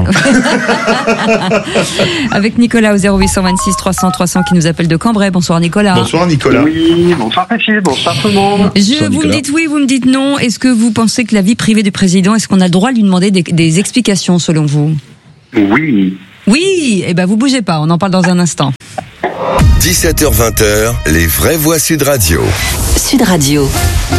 [SPEAKER 10] Avec Nicolas au zéro huit cent vingt-six trois cents trois cents qui nous appelle de Cambrai. Bonsoir Nicolas.
[SPEAKER 11] Bonsoir Nicolas.
[SPEAKER 23] Oui, bonsoir Péché, bonsoir tout le monde.
[SPEAKER 10] Je,
[SPEAKER 11] Bonsoir,
[SPEAKER 10] vous
[SPEAKER 11] Nicolas.
[SPEAKER 10] me dites oui, vous me dites non. Est-ce que vous pensez que la vie privée du président, est-ce qu'on a le droit de lui demander des, des explications selon vous?
[SPEAKER 23] Oui.
[SPEAKER 10] Oui, eh ben vous bougez pas, on en parle dans un instant.
[SPEAKER 3] dix-sept heures vingt, les vraies voix Sud Radio.
[SPEAKER 8] Sud Radio.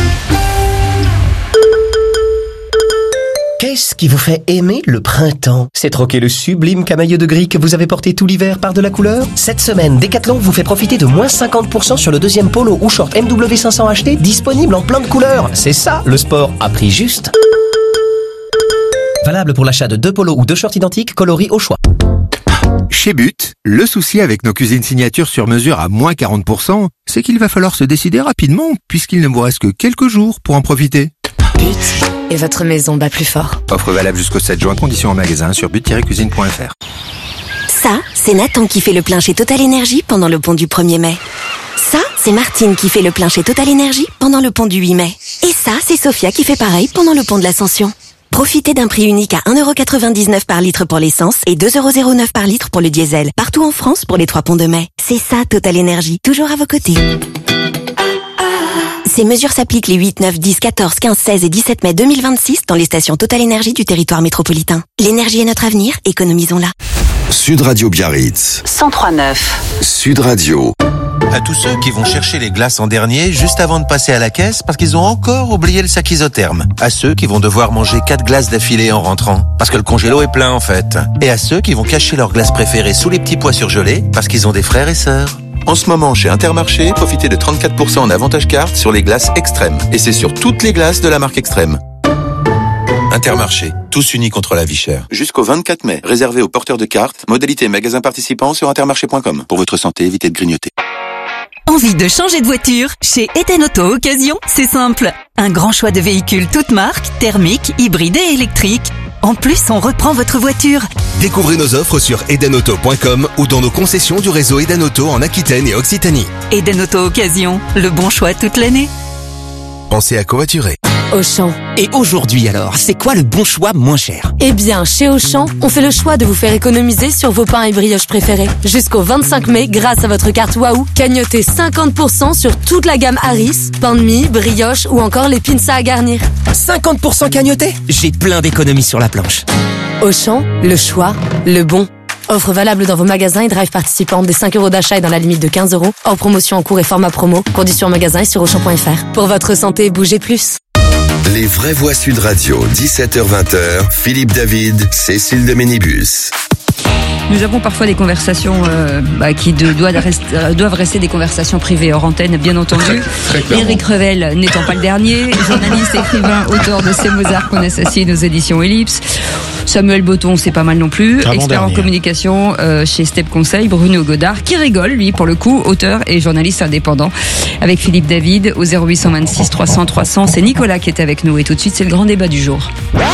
[SPEAKER 4] Qu'est-ce qui vous fait aimer le printemps? C'est troquer le sublime camailleux de gris que vous avez porté tout l'hiver par de la couleur? Cette semaine, Decathlon vous fait profiter de moins cinquante pour cent sur le deuxième polo ou short M W cinq cents H T disponible en plein de couleurs. C'est ça, le sport à prix juste. Valable pour l'achat de deux polos ou deux shorts identiques coloris au choix.
[SPEAKER 24] Chez But, le souci avec nos cuisines signatures sur mesure à moins quarante pour cent, c'est qu'il va falloir se décider rapidement puisqu'il ne vous reste que quelques jours pour en profiter.
[SPEAKER 5] But et votre maison bat plus fort.
[SPEAKER 24] Offre valable jusqu'au sept juin, conditions en magasin sur but tiret cuisine point f r.
[SPEAKER 8] Ça, c'est Nathan qui fait le plein chez Total Energy pendant le pont du premier mai. Ça, c'est Martine qui fait le plein chez Total Energy pendant le pont du huit mai. Et ça, c'est Sophia qui fait pareil pendant le pont de l'Ascension. Profitez d'un prix unique à un euro quatre-vingt-dix-neuf par litre pour l'essence et deux euros zéro neuf par litre pour le diesel. Partout en France pour les trois ponts de mai. C'est ça, Total Energy. Toujours à vos côtés. Ces mesures s'appliquent les huit, neuf, dix, quatorze, quinze, seize et dix-sept mai deux mille vingt-six dans les stations Total Energy du territoire métropolitain. L'énergie est notre avenir, économisons-la.
[SPEAKER 3] Sud Radio Biarritz.
[SPEAKER 16] cent trois neuf.
[SPEAKER 3] Sud Radio.
[SPEAKER 25] À tous ceux qui vont chercher les glaces en dernier juste avant de passer à la caisse parce qu'ils ont encore oublié le sac isotherme. À ceux qui vont devoir manger quatre glaces d'affilée en rentrant parce que le congélo est plein en fait. Et à ceux qui vont cacher leurs glaces préférées sous les petits pois surgelés parce qu'ils ont des frères et sœurs. En ce moment, chez Intermarché, profitez de trente-quatre pour cent en avantage carte sur les glaces Extrême. Et c'est sur toutes les glaces de la marque Extrême. Intermarché, tous unis contre la vie chère. Jusqu'au vingt-quatre mai, réservé aux porteurs de cartes, modalité magasin participant sur intermarché point com. Pour votre santé, évitez de grignoter.
[SPEAKER 16] Envie de changer de voiture? Chez Eden Auto Occasion, c'est simple. Un grand choix de véhicules toutes marques, thermiques, hybrides et électriques. En plus, on reprend votre voiture.
[SPEAKER 24] Découvrez nos offres sur eden auto point com ou dans nos concessions du réseau Eden Auto en Aquitaine et Occitanie.
[SPEAKER 16] Eden Auto Occasion, le bon choix toute l'année.
[SPEAKER 24] Pensez à covoiturer.
[SPEAKER 5] Auchan.
[SPEAKER 4] Et aujourd'hui alors, c'est quoi le bon choix moins cher?
[SPEAKER 5] Eh bien, chez Auchan, on fait le choix de vous faire économiser sur vos pains et brioches préférés. Jusqu'au vingt-cinq mai, grâce à votre carte Waouh, cagnotez cinquante pour cent sur toute la gamme Harris, pain de mie, brioche ou encore les pinces à garnir.
[SPEAKER 4] cinquante pour cent cagnoté? J'ai plein d'économies sur la planche.
[SPEAKER 5] Auchan, le choix, le bon. Offre valable dans vos magasins et drive participants des cinq euros d'achat et dans la limite de quinze euros. Hors promotion en cours et format promo. Conditions en magasin et sur auchan point f r. Pour votre santé, bougez plus.
[SPEAKER 3] Les vraies voix Sud Radio, dix-sept heures vingt, Philippe David, Cécile de Ménibus.
[SPEAKER 10] Nous avons parfois des conversations euh, bah, qui de, doivent, rester, doivent rester des conversations privées hors antenne, bien entendu. Éric Revel n'étant pas le dernier, journaliste, écrivain, auteur de Ces Mozart qu'on assassine aux éditions Ellipse. Samuel Botton, c'est pas mal non plus.
[SPEAKER 19] Avant
[SPEAKER 10] Expert
[SPEAKER 19] dernier.
[SPEAKER 10] en communication euh, chez Step Conseil, Bruno Godard, qui rigole, lui, pour le coup, auteur et journaliste indépendant. Avec Philippe David, au zéro huit cent vingt-six trois cents trois cents, c'est Nicolas qui est avec nous. Et tout de suite, c'est le grand débat du jour.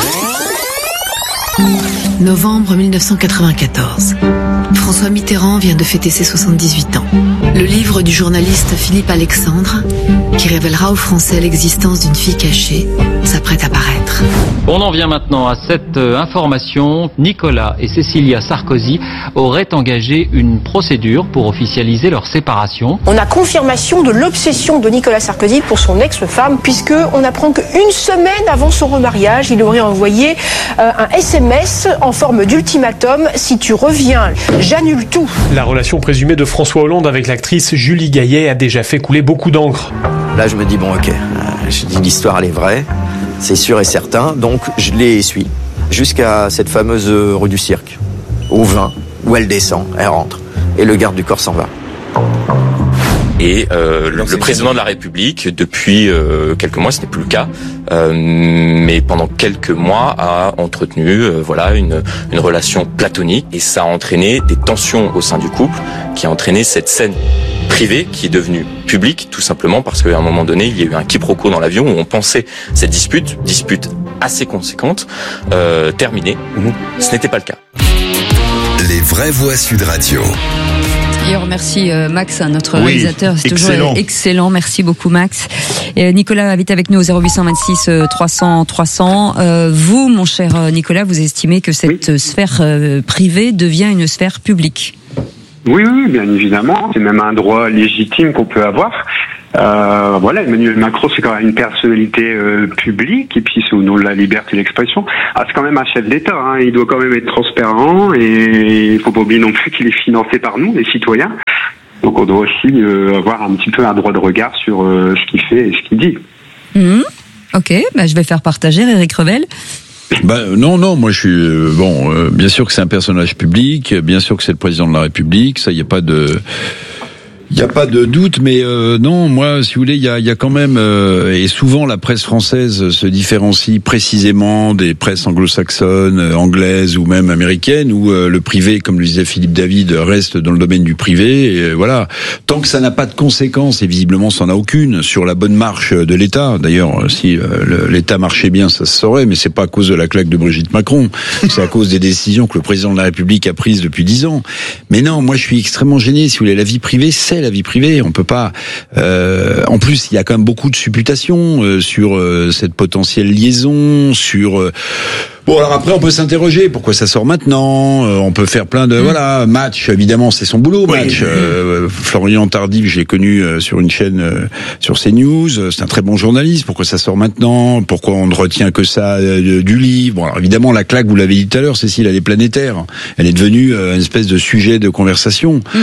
[SPEAKER 26] Novembre mille neuf cent quatre-vingt-quatorze. François Mitterrand vient de fêter ses soixante-dix-huit ans. Le livre du journaliste Philippe Alexandre, qui révélera aux Français l'existence d'une fille cachée, s'apprête à paraître.
[SPEAKER 1] On en vient maintenant à cette euh, information. Nicolas et Cécilia Sarkozy auraient engagé une procédure pour officialiser leur séparation.
[SPEAKER 2] On a confirmation de l'obsession de Nicolas Sarkozy pour son ex-femme, puisque on apprend qu'une semaine avant son remariage, il aurait envoyé euh, un S M S en forme d'ultimatum. Si tu reviens, j'annule tout.
[SPEAKER 6] La relation présumée de François Hollande avec l'actrice Julie Gaillet a déjà fait couler beaucoup d'encre.
[SPEAKER 7] Là, je me dis, bon, ok, je dis l'histoire, elle est vraie, c'est sûr et certain, donc je les suis jusqu'à cette fameuse rue du Cirque, au vingt, où elle descend, elle rentre, et le garde du corps s'en va.
[SPEAKER 9] Et euh, le, le président de la République, depuis euh, quelques mois, ce n'est plus le cas, euh, mais pendant quelques mois a entretenu euh, voilà une, une relation platonique, et ça a entraîné des tensions au sein du couple, qui a entraîné cette scène privée qui est devenue publique, tout simplement parce qu'à un moment donné, il y a eu un quiproquo dans l'avion où on pensait cette dispute, dispute assez conséquente, euh, terminée. Mmh. Ce n'était pas le cas.
[SPEAKER 3] Les vraies voix Sud Radio.
[SPEAKER 10] Et on remercie Max, notre
[SPEAKER 11] oui,
[SPEAKER 10] réalisateur. C'est
[SPEAKER 11] excellent.
[SPEAKER 10] toujours excellent. Merci beaucoup, Max. Et Nicolas habite avec nous au zéro huit cent vingt-six trois cents trois cents. Euh, vous, mon cher Nicolas, vous estimez que cette oui. sphère euh, privée devient une sphère publique?
[SPEAKER 23] Oui, oui, bien évidemment. C'est même un droit légitime qu'on peut avoir. Euh, voilà, Emmanuel Macron, c'est quand même une personnalité euh, publique, et puis c'est au nom de la liberté d'expression. Ah, c'est quand même un chef d'État, hein. Il doit quand même être transparent, et il faut pas oublier non plus qu'il est financé par nous, les citoyens. Donc on doit aussi euh, avoir un petit peu un droit de regard sur euh, ce qu'il fait et ce qu'il dit.
[SPEAKER 10] Mmh. Ok, bah, je vais faire partager Éric Revel.
[SPEAKER 18] Bah, non, non, moi je suis euh, bon. Euh, bien sûr que c'est un personnage public, bien sûr que c'est le président de la République. Ça, il y a pas de, il y a pas de doute. Mais euh, non, moi, si vous voulez, il y a, il y a quand même euh, et souvent la presse française se différencie précisément des presses anglo-saxonnes, anglaises ou même américaines, où euh, le privé, comme le disait Philippe David, reste dans le domaine du privé. Et euh, voilà, tant que ça n'a pas de conséquences, et visiblement ça n'a aucune sur la bonne marche de l'État. D'ailleurs, si euh, l'État marchait bien, ça se saurait, mais c'est pas à cause de la claque de Brigitte Macron, c'est à cause des décisions que le président de la République a prises depuis dix ans. Mais non, moi je suis extrêmement gêné. Si vous voulez, la vie privée, c'est la vie privée. On peut pas. Euh, en plus, il y a quand même beaucoup de supputations euh, sur euh, cette potentielle liaison, sur. Euh, Bon, alors après, on peut s'interroger. Pourquoi ça sort maintenant? euh, On peut faire plein de... Mmh. Voilà, Match, évidemment, c'est son boulot, oui, Match. Oui. Euh, Florian Tardif, je l'ai connu euh, sur une chaîne euh, sur CNews. C'est un très bon journaliste. Pourquoi ça sort maintenant? Pourquoi on ne retient que ça euh, du livre? Bon, alors évidemment, la claque, vous l'avez dit tout à l'heure, Cécile, elle est planétaire. Elle est devenue euh, une espèce de sujet de conversation. Mmh.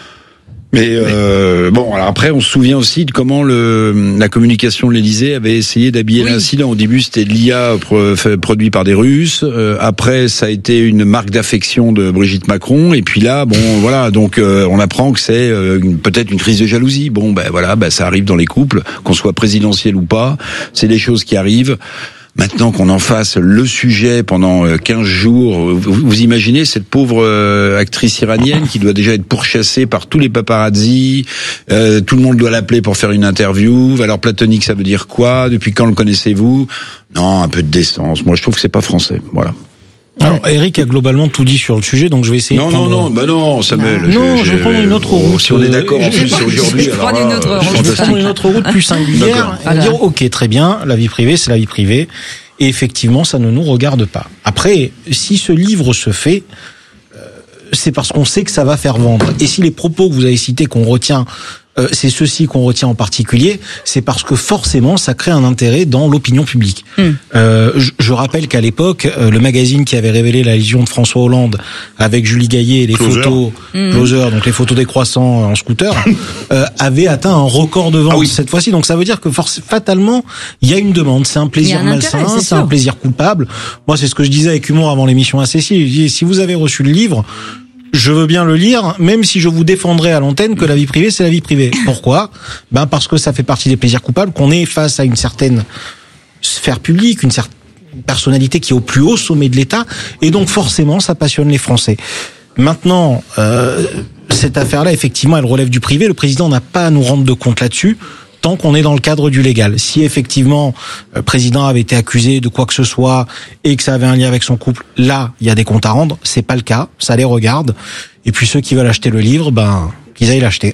[SPEAKER 18] Mais euh, bon, alors après, on se souvient aussi de comment le, la communication de l'Élysée avait essayé d'habiller oui. l'incident. Au début, c'était de l'I A pro, produit par des Russes. Euh, après, ça a été une marque d'affection de Brigitte Macron. Et puis là, bon, voilà, donc euh, on apprend que c'est euh, peut-être une crise de jalousie. Bon, ben voilà, ben ça arrive dans les couples, qu'on soit présidentiel ou pas. C'est des choses qui arrivent. Maintenant qu'on en fasse le sujet pendant quinze jours, vous, vous imaginez cette pauvre euh, actrice iranienne qui doit déjà être pourchassée par tous les paparazzis, euh, tout le monde doit l'appeler pour faire une interview. Valeur platonique, ça veut dire quoi? Depuis quand le connaissez-vous? Non, un peu de décence. Moi, je trouve que c'est pas français. Voilà.
[SPEAKER 19] Alors, Eric a globalement tout dit sur le sujet, donc je vais essayer
[SPEAKER 18] non,
[SPEAKER 19] de prendre...
[SPEAKER 18] Non, non, bah non, Samuel.
[SPEAKER 19] Non, je, je vais prendre une autre route.
[SPEAKER 18] Si on est d'accord, en plus, aujourd'hui,
[SPEAKER 19] je
[SPEAKER 18] alors
[SPEAKER 19] là,
[SPEAKER 18] une autre
[SPEAKER 19] je vais prendre une autre route plus singulière et dire, ok, très bien, la vie privée, c'est la vie privée, et effectivement, ça ne nous regarde pas. Après, si ce livre se fait, euh, c'est parce qu'on sait que ça va faire vendre. Et si les propos que vous avez cités, qu'on retient, Euh, c'est ceci qu'on retient en particulier, c'est parce que forcément ça crée un intérêt dans l'opinion publique. Mm. Euh, je, je rappelle qu'à l'époque, euh, le magazine qui avait révélé la légion de François Hollande avec Julie Gaillet et les Closer. photos mm. Closer, donc les photos des croissants en scooter, euh, avait atteint un record de vente ah oui. cette fois-ci. Donc ça veut dire que forc- fatalement il y a une demande, c'est un plaisir un malsain, intérêt, c'est, c'est un plaisir coupable. Moi c'est ce que je disais avec humour avant l'émission à Cécile. Je dis, si vous avez reçu le livre, je veux bien le lire, même si je vous défendrai à l'antenne que la vie privée, c'est la vie privée. Pourquoi? Ben parce que ça fait partie des plaisirs coupables, qu'on est face à une certaine sphère publique, une certaine personnalité qui est au plus haut sommet de l'État, et donc forcément, ça passionne les Français. Maintenant, euh, cette affaire-là, effectivement, elle relève du privé. Le président n'a pas à nous rendre de compte là-dessus, tant qu'on est dans le cadre du légal. Si effectivement le président avait été accusé de quoi que ce soit et que ça avait un lien avec son couple, là, il y a des comptes à rendre. C'est pas le cas, ça les regarde. Et puis ceux qui veulent acheter le livre, ben, qu'ils aillent l'acheter.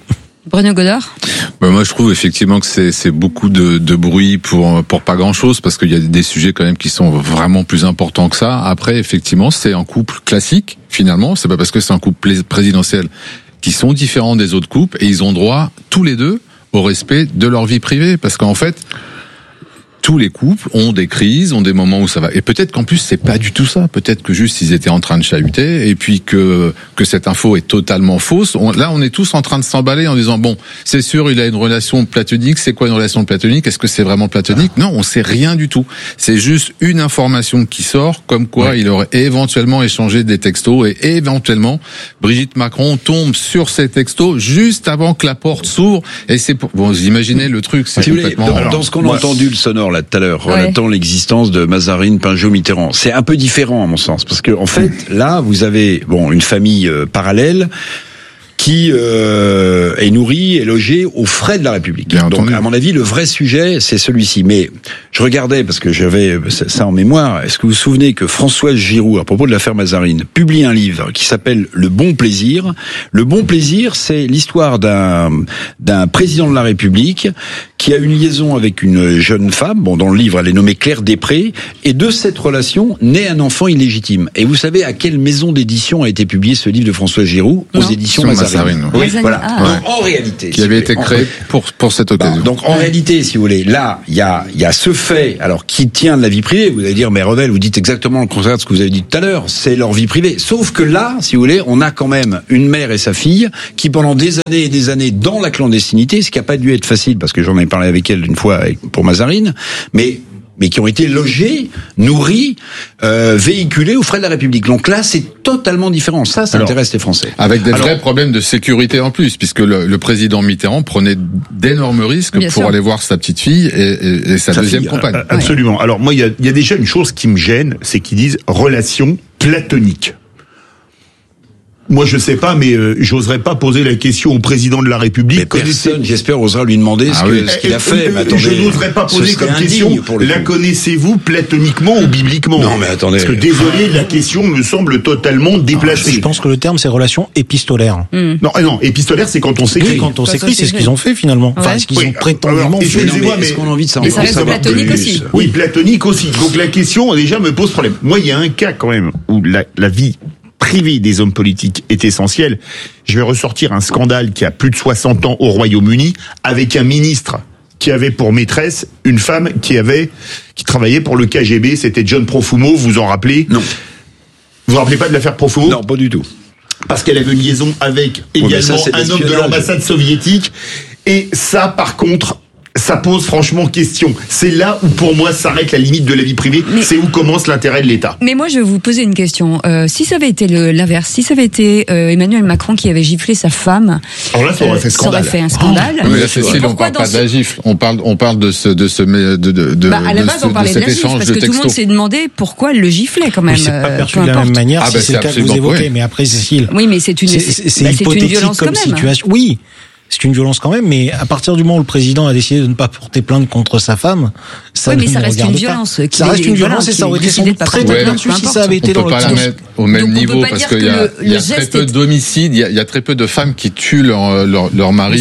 [SPEAKER 10] Bruno Godard.
[SPEAKER 12] Ben moi, je trouve effectivement que c'est, c'est beaucoup de, de bruit pour pour pas grand-chose, parce qu'il y a des sujets quand même qui sont vraiment plus importants que ça. Après, effectivement, c'est un couple classique. Finalement, c'est pas parce que c'est un couple présidentiel qui sont différents des autres couples, et ils ont droit tous les deux au respect de leur vie privée, parce qu'en fait, tous les couples ont des crises, ont des moments où ça va. Et peut-être qu'en plus c'est pas du tout ça. Peut-être que juste ils étaient en train de chahuter et puis que que cette info est totalement fausse. On, là, on est tous en train de s'emballer en disant bon, c'est sûr il a une relation platonique. C'est quoi une relation platonique? Est-ce que c'est vraiment platonique? Non, on sait rien du tout. C'est juste une information qui sort, comme quoi ouais. il aurait éventuellement échangé des textos et éventuellement Brigitte Macron tombe sur ces textos juste avant que la porte s'ouvre. Et c'est pour... bon, vous imaginez le truc. C'est
[SPEAKER 13] si complètement... dans, dans ce qu'on a entendu le sonore là tout à l'heure, ouais. relatant l'existence de Mazarine Pinjot-Mitterrand. C'est un peu différent à mon sens, parce que en fait, là, vous avez bon une famille euh, parallèle qui euh, est nourrie et logée aux frais de la République. Bien Donc, entendu. À mon avis, le vrai sujet, c'est celui-ci. Mais je regardais, parce que j'avais ça en mémoire, est-ce que vous vous vous souvenez que Françoise Giroud, à propos de l'affaire Mazarine, publie un livre qui s'appelle Le Bon Plaisir. Le Bon Plaisir, c'est l'histoire d'un, d'un président de la République qui a une liaison avec une jeune femme. Bon, dans le livre, elle est nommée Claire Després. Et de cette relation naît un enfant illégitime. Et vous savez à quelle maison d'édition a été publié ce livre de François Giroud? Aux non. éditions Mazarine. Mazarine, oui. Voilà. Ah. Donc, en réalité, qui avait été créé pour pour cette occasion. Bah, donc en réalité, si vous voulez, là, il y a il y a ce fait, alors qui tient de la vie privée. Vous allez dire, mais Revel, vous dites exactement le contraire de ce que vous avez dit tout à l'heure. C'est leur vie privée. Sauf que là, si vous voulez, on a quand même une mère et sa fille qui pendant des années et des années dans la clandestinité, ce qui a pas dû être facile parce que j'en ai parlé avec elle une fois pour Mazarine, mais mais qui ont été logés, nourris, euh, véhiculés aux frais de la République. Donc là, c'est totalement différent. Ça, ça Alors, intéresse les Français.
[SPEAKER 12] Avec des Alors, vrais problèmes de sécurité en plus, puisque le, le président Mitterrand prenait d'énormes risques Bien pour sûr. aller voir sa petite fille et, et, et sa, sa deuxième fille, compagne. Euh, absolument. Ouais. Alors moi, il y a, y a déjà une chose qui me gêne, c'est qu'ils disent relation platonique. Moi, je sais pas, mais euh, j'oserais pas poser la question au président de la République. Mais personne, j'espère, osera lui demander ah ce, oui. que, ce qu'il a fait. Mais attendez, je n'oserais pas poser comme question. La connaissez-vous platoniquement ou bibliquement? Non, mais attendez. Parce que désolé, la question me semble totalement déplacée. Je pense que le terme c'est relation épistolaire. Mm. Non, non, épistolaire, c'est quand on s'écrit. Oui, quand on s'écrit, c'est ce qu'ils ont fait finalement. Ouais. Enfin, ce qu'ils oui. ont prétendument fait. Excusez-moi, mais est-ce qu'on a envie de savoir? Mais ça reste platonique aussi. Oui, platonique aussi. Donc la question déjà me pose problème. Moi, il y a un cas quand même où la, la vie privée des hommes politiques est essentielle. Je vais ressortir un scandale qui a plus de soixante ans au Royaume-Uni avec un ministre qui avait pour maîtresse une femme qui avait qui travaillait pour le K G B, c'était John Profumo, vous vous en rappelez? Non. Vous vous rappelez pas de l'affaire Profumo? Non, pas du tout. Parce qu'elle avait une liaison avec également oui, ça, un homme de l'ambassade soviétique. Et ça, par contre, ça pose franchement question. C'est là où pour moi s'arrête la limite de la vie privée. Mais, c'est où commence l'intérêt de l'État. Mais moi je vais vous poser une question. Euh, si ça avait été le, l'inverse, si ça avait été euh, Emmanuel Macron qui avait giflé sa femme, alors là ça aurait fait scandale. Ça aurait fait un scandale. Oh, mais là, Cécile, on parle pas de la gifle, on parle on parle de ce de ce de de de bah, à la base, de, on parlait de, de, de la gifle parce que tout le monde s'est demandé pourquoi elle le giflait quand même. Mais c'est pas perçu de la même manière ah si bah c'est le cas que vous évoquez, mais après Cécile. Oui, mais c'est une c'est une violence quand même. Oui. C'est une violence quand même, mais à partir du moment où le président a décidé de ne pas porter plainte contre sa femme, ça oui, mais ça reste une violence. Ça reste une violence et ça aurait été sans doute très très bien si ça avait été dans le. On peut pas la mettre au même niveau parce qu'il y a il y a très peu d'homicides, il y a il y a très peu de femmes qui tuent leur leur leur mari.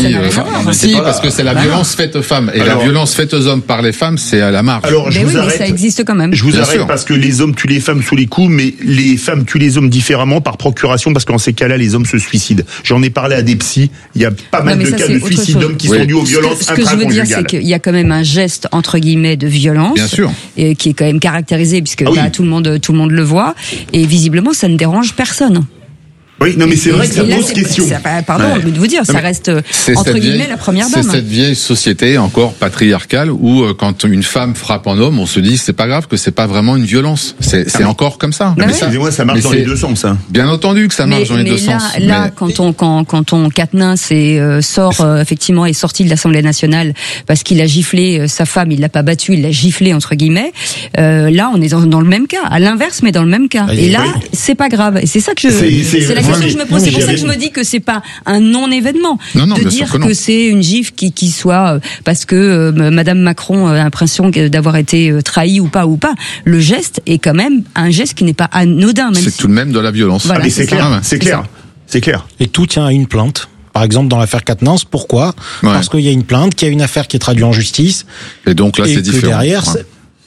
[SPEAKER 12] Si parce que c'est la violence faite aux femmes et la violence faite aux hommes par les femmes c'est à la marge. Alors je vous arrête. Ça existe quand même. Je vous arrête parce que les hommes tuent les femmes sous les coups, mais les femmes tuent les hommes différemment par procuration parce qu'en ces cas-là les hommes se suicident. J'en ai parlé à des psys, il y a pas mal de cas de suicide d'hommes qui sont dus aux violences intraconjugales. Ce que je veux dire, c'est qu'il y a quand même un geste entre guillemets de violence, bien sûr, et qui est quand même caractérisé puisque ah oui. bah, tout le monde tout le monde le voit et visiblement ça ne dérange personne. Oui, non mais c'est vrai que ça pose question. Pardon, ouais. de vous dire, ça reste entre guillemets vieille, la première dame. C'est cette vieille société encore patriarcale où euh, quand une femme frappe un homme, on se dit c'est pas grave que c'est pas vraiment une violence. C'est, c'est ah, encore comme ça. Mais excusez-moi, ça marche dans les deux sens. Hein. Bien entendu que ça marche mais, dans les deux là, sens. Là, mais... quand on quand quand on Quatennens et euh, sort euh, effectivement est sorti de l'Assemblée nationale parce qu'il a giflé euh, sa femme, il l'a pas battu, il l'a giflé entre guillemets. Euh, là, on est dans, dans le même cas, à l'inverse, mais dans le même cas. Et là, c'est pas grave. Et c'est ça que je. C'est la question que je me pose. C'est pour ça que je me dis que c'est pas un non-événement non, non, de dire que, que c'est une gifle qui qui soit parce que euh, Madame Macron a l'impression d'avoir été trahie ou pas ou pas. Le geste est quand même un geste qui n'est pas anodin. Même c'est
[SPEAKER 10] si...
[SPEAKER 12] tout de même de la violence.
[SPEAKER 11] Voilà, ah mais c'est, c'est clair, c'est clair, c'est clair.
[SPEAKER 19] Et tout tient à une plainte. Par exemple, dans l'affaire Quatennens, pourquoi ? Ouais. Parce qu'il y a une plainte, qu'il y a une affaire qui est traduite en justice.
[SPEAKER 12] Et donc là,
[SPEAKER 19] et
[SPEAKER 12] c'est
[SPEAKER 19] que
[SPEAKER 12] différent.
[SPEAKER 19] Derrière,
[SPEAKER 12] ouais.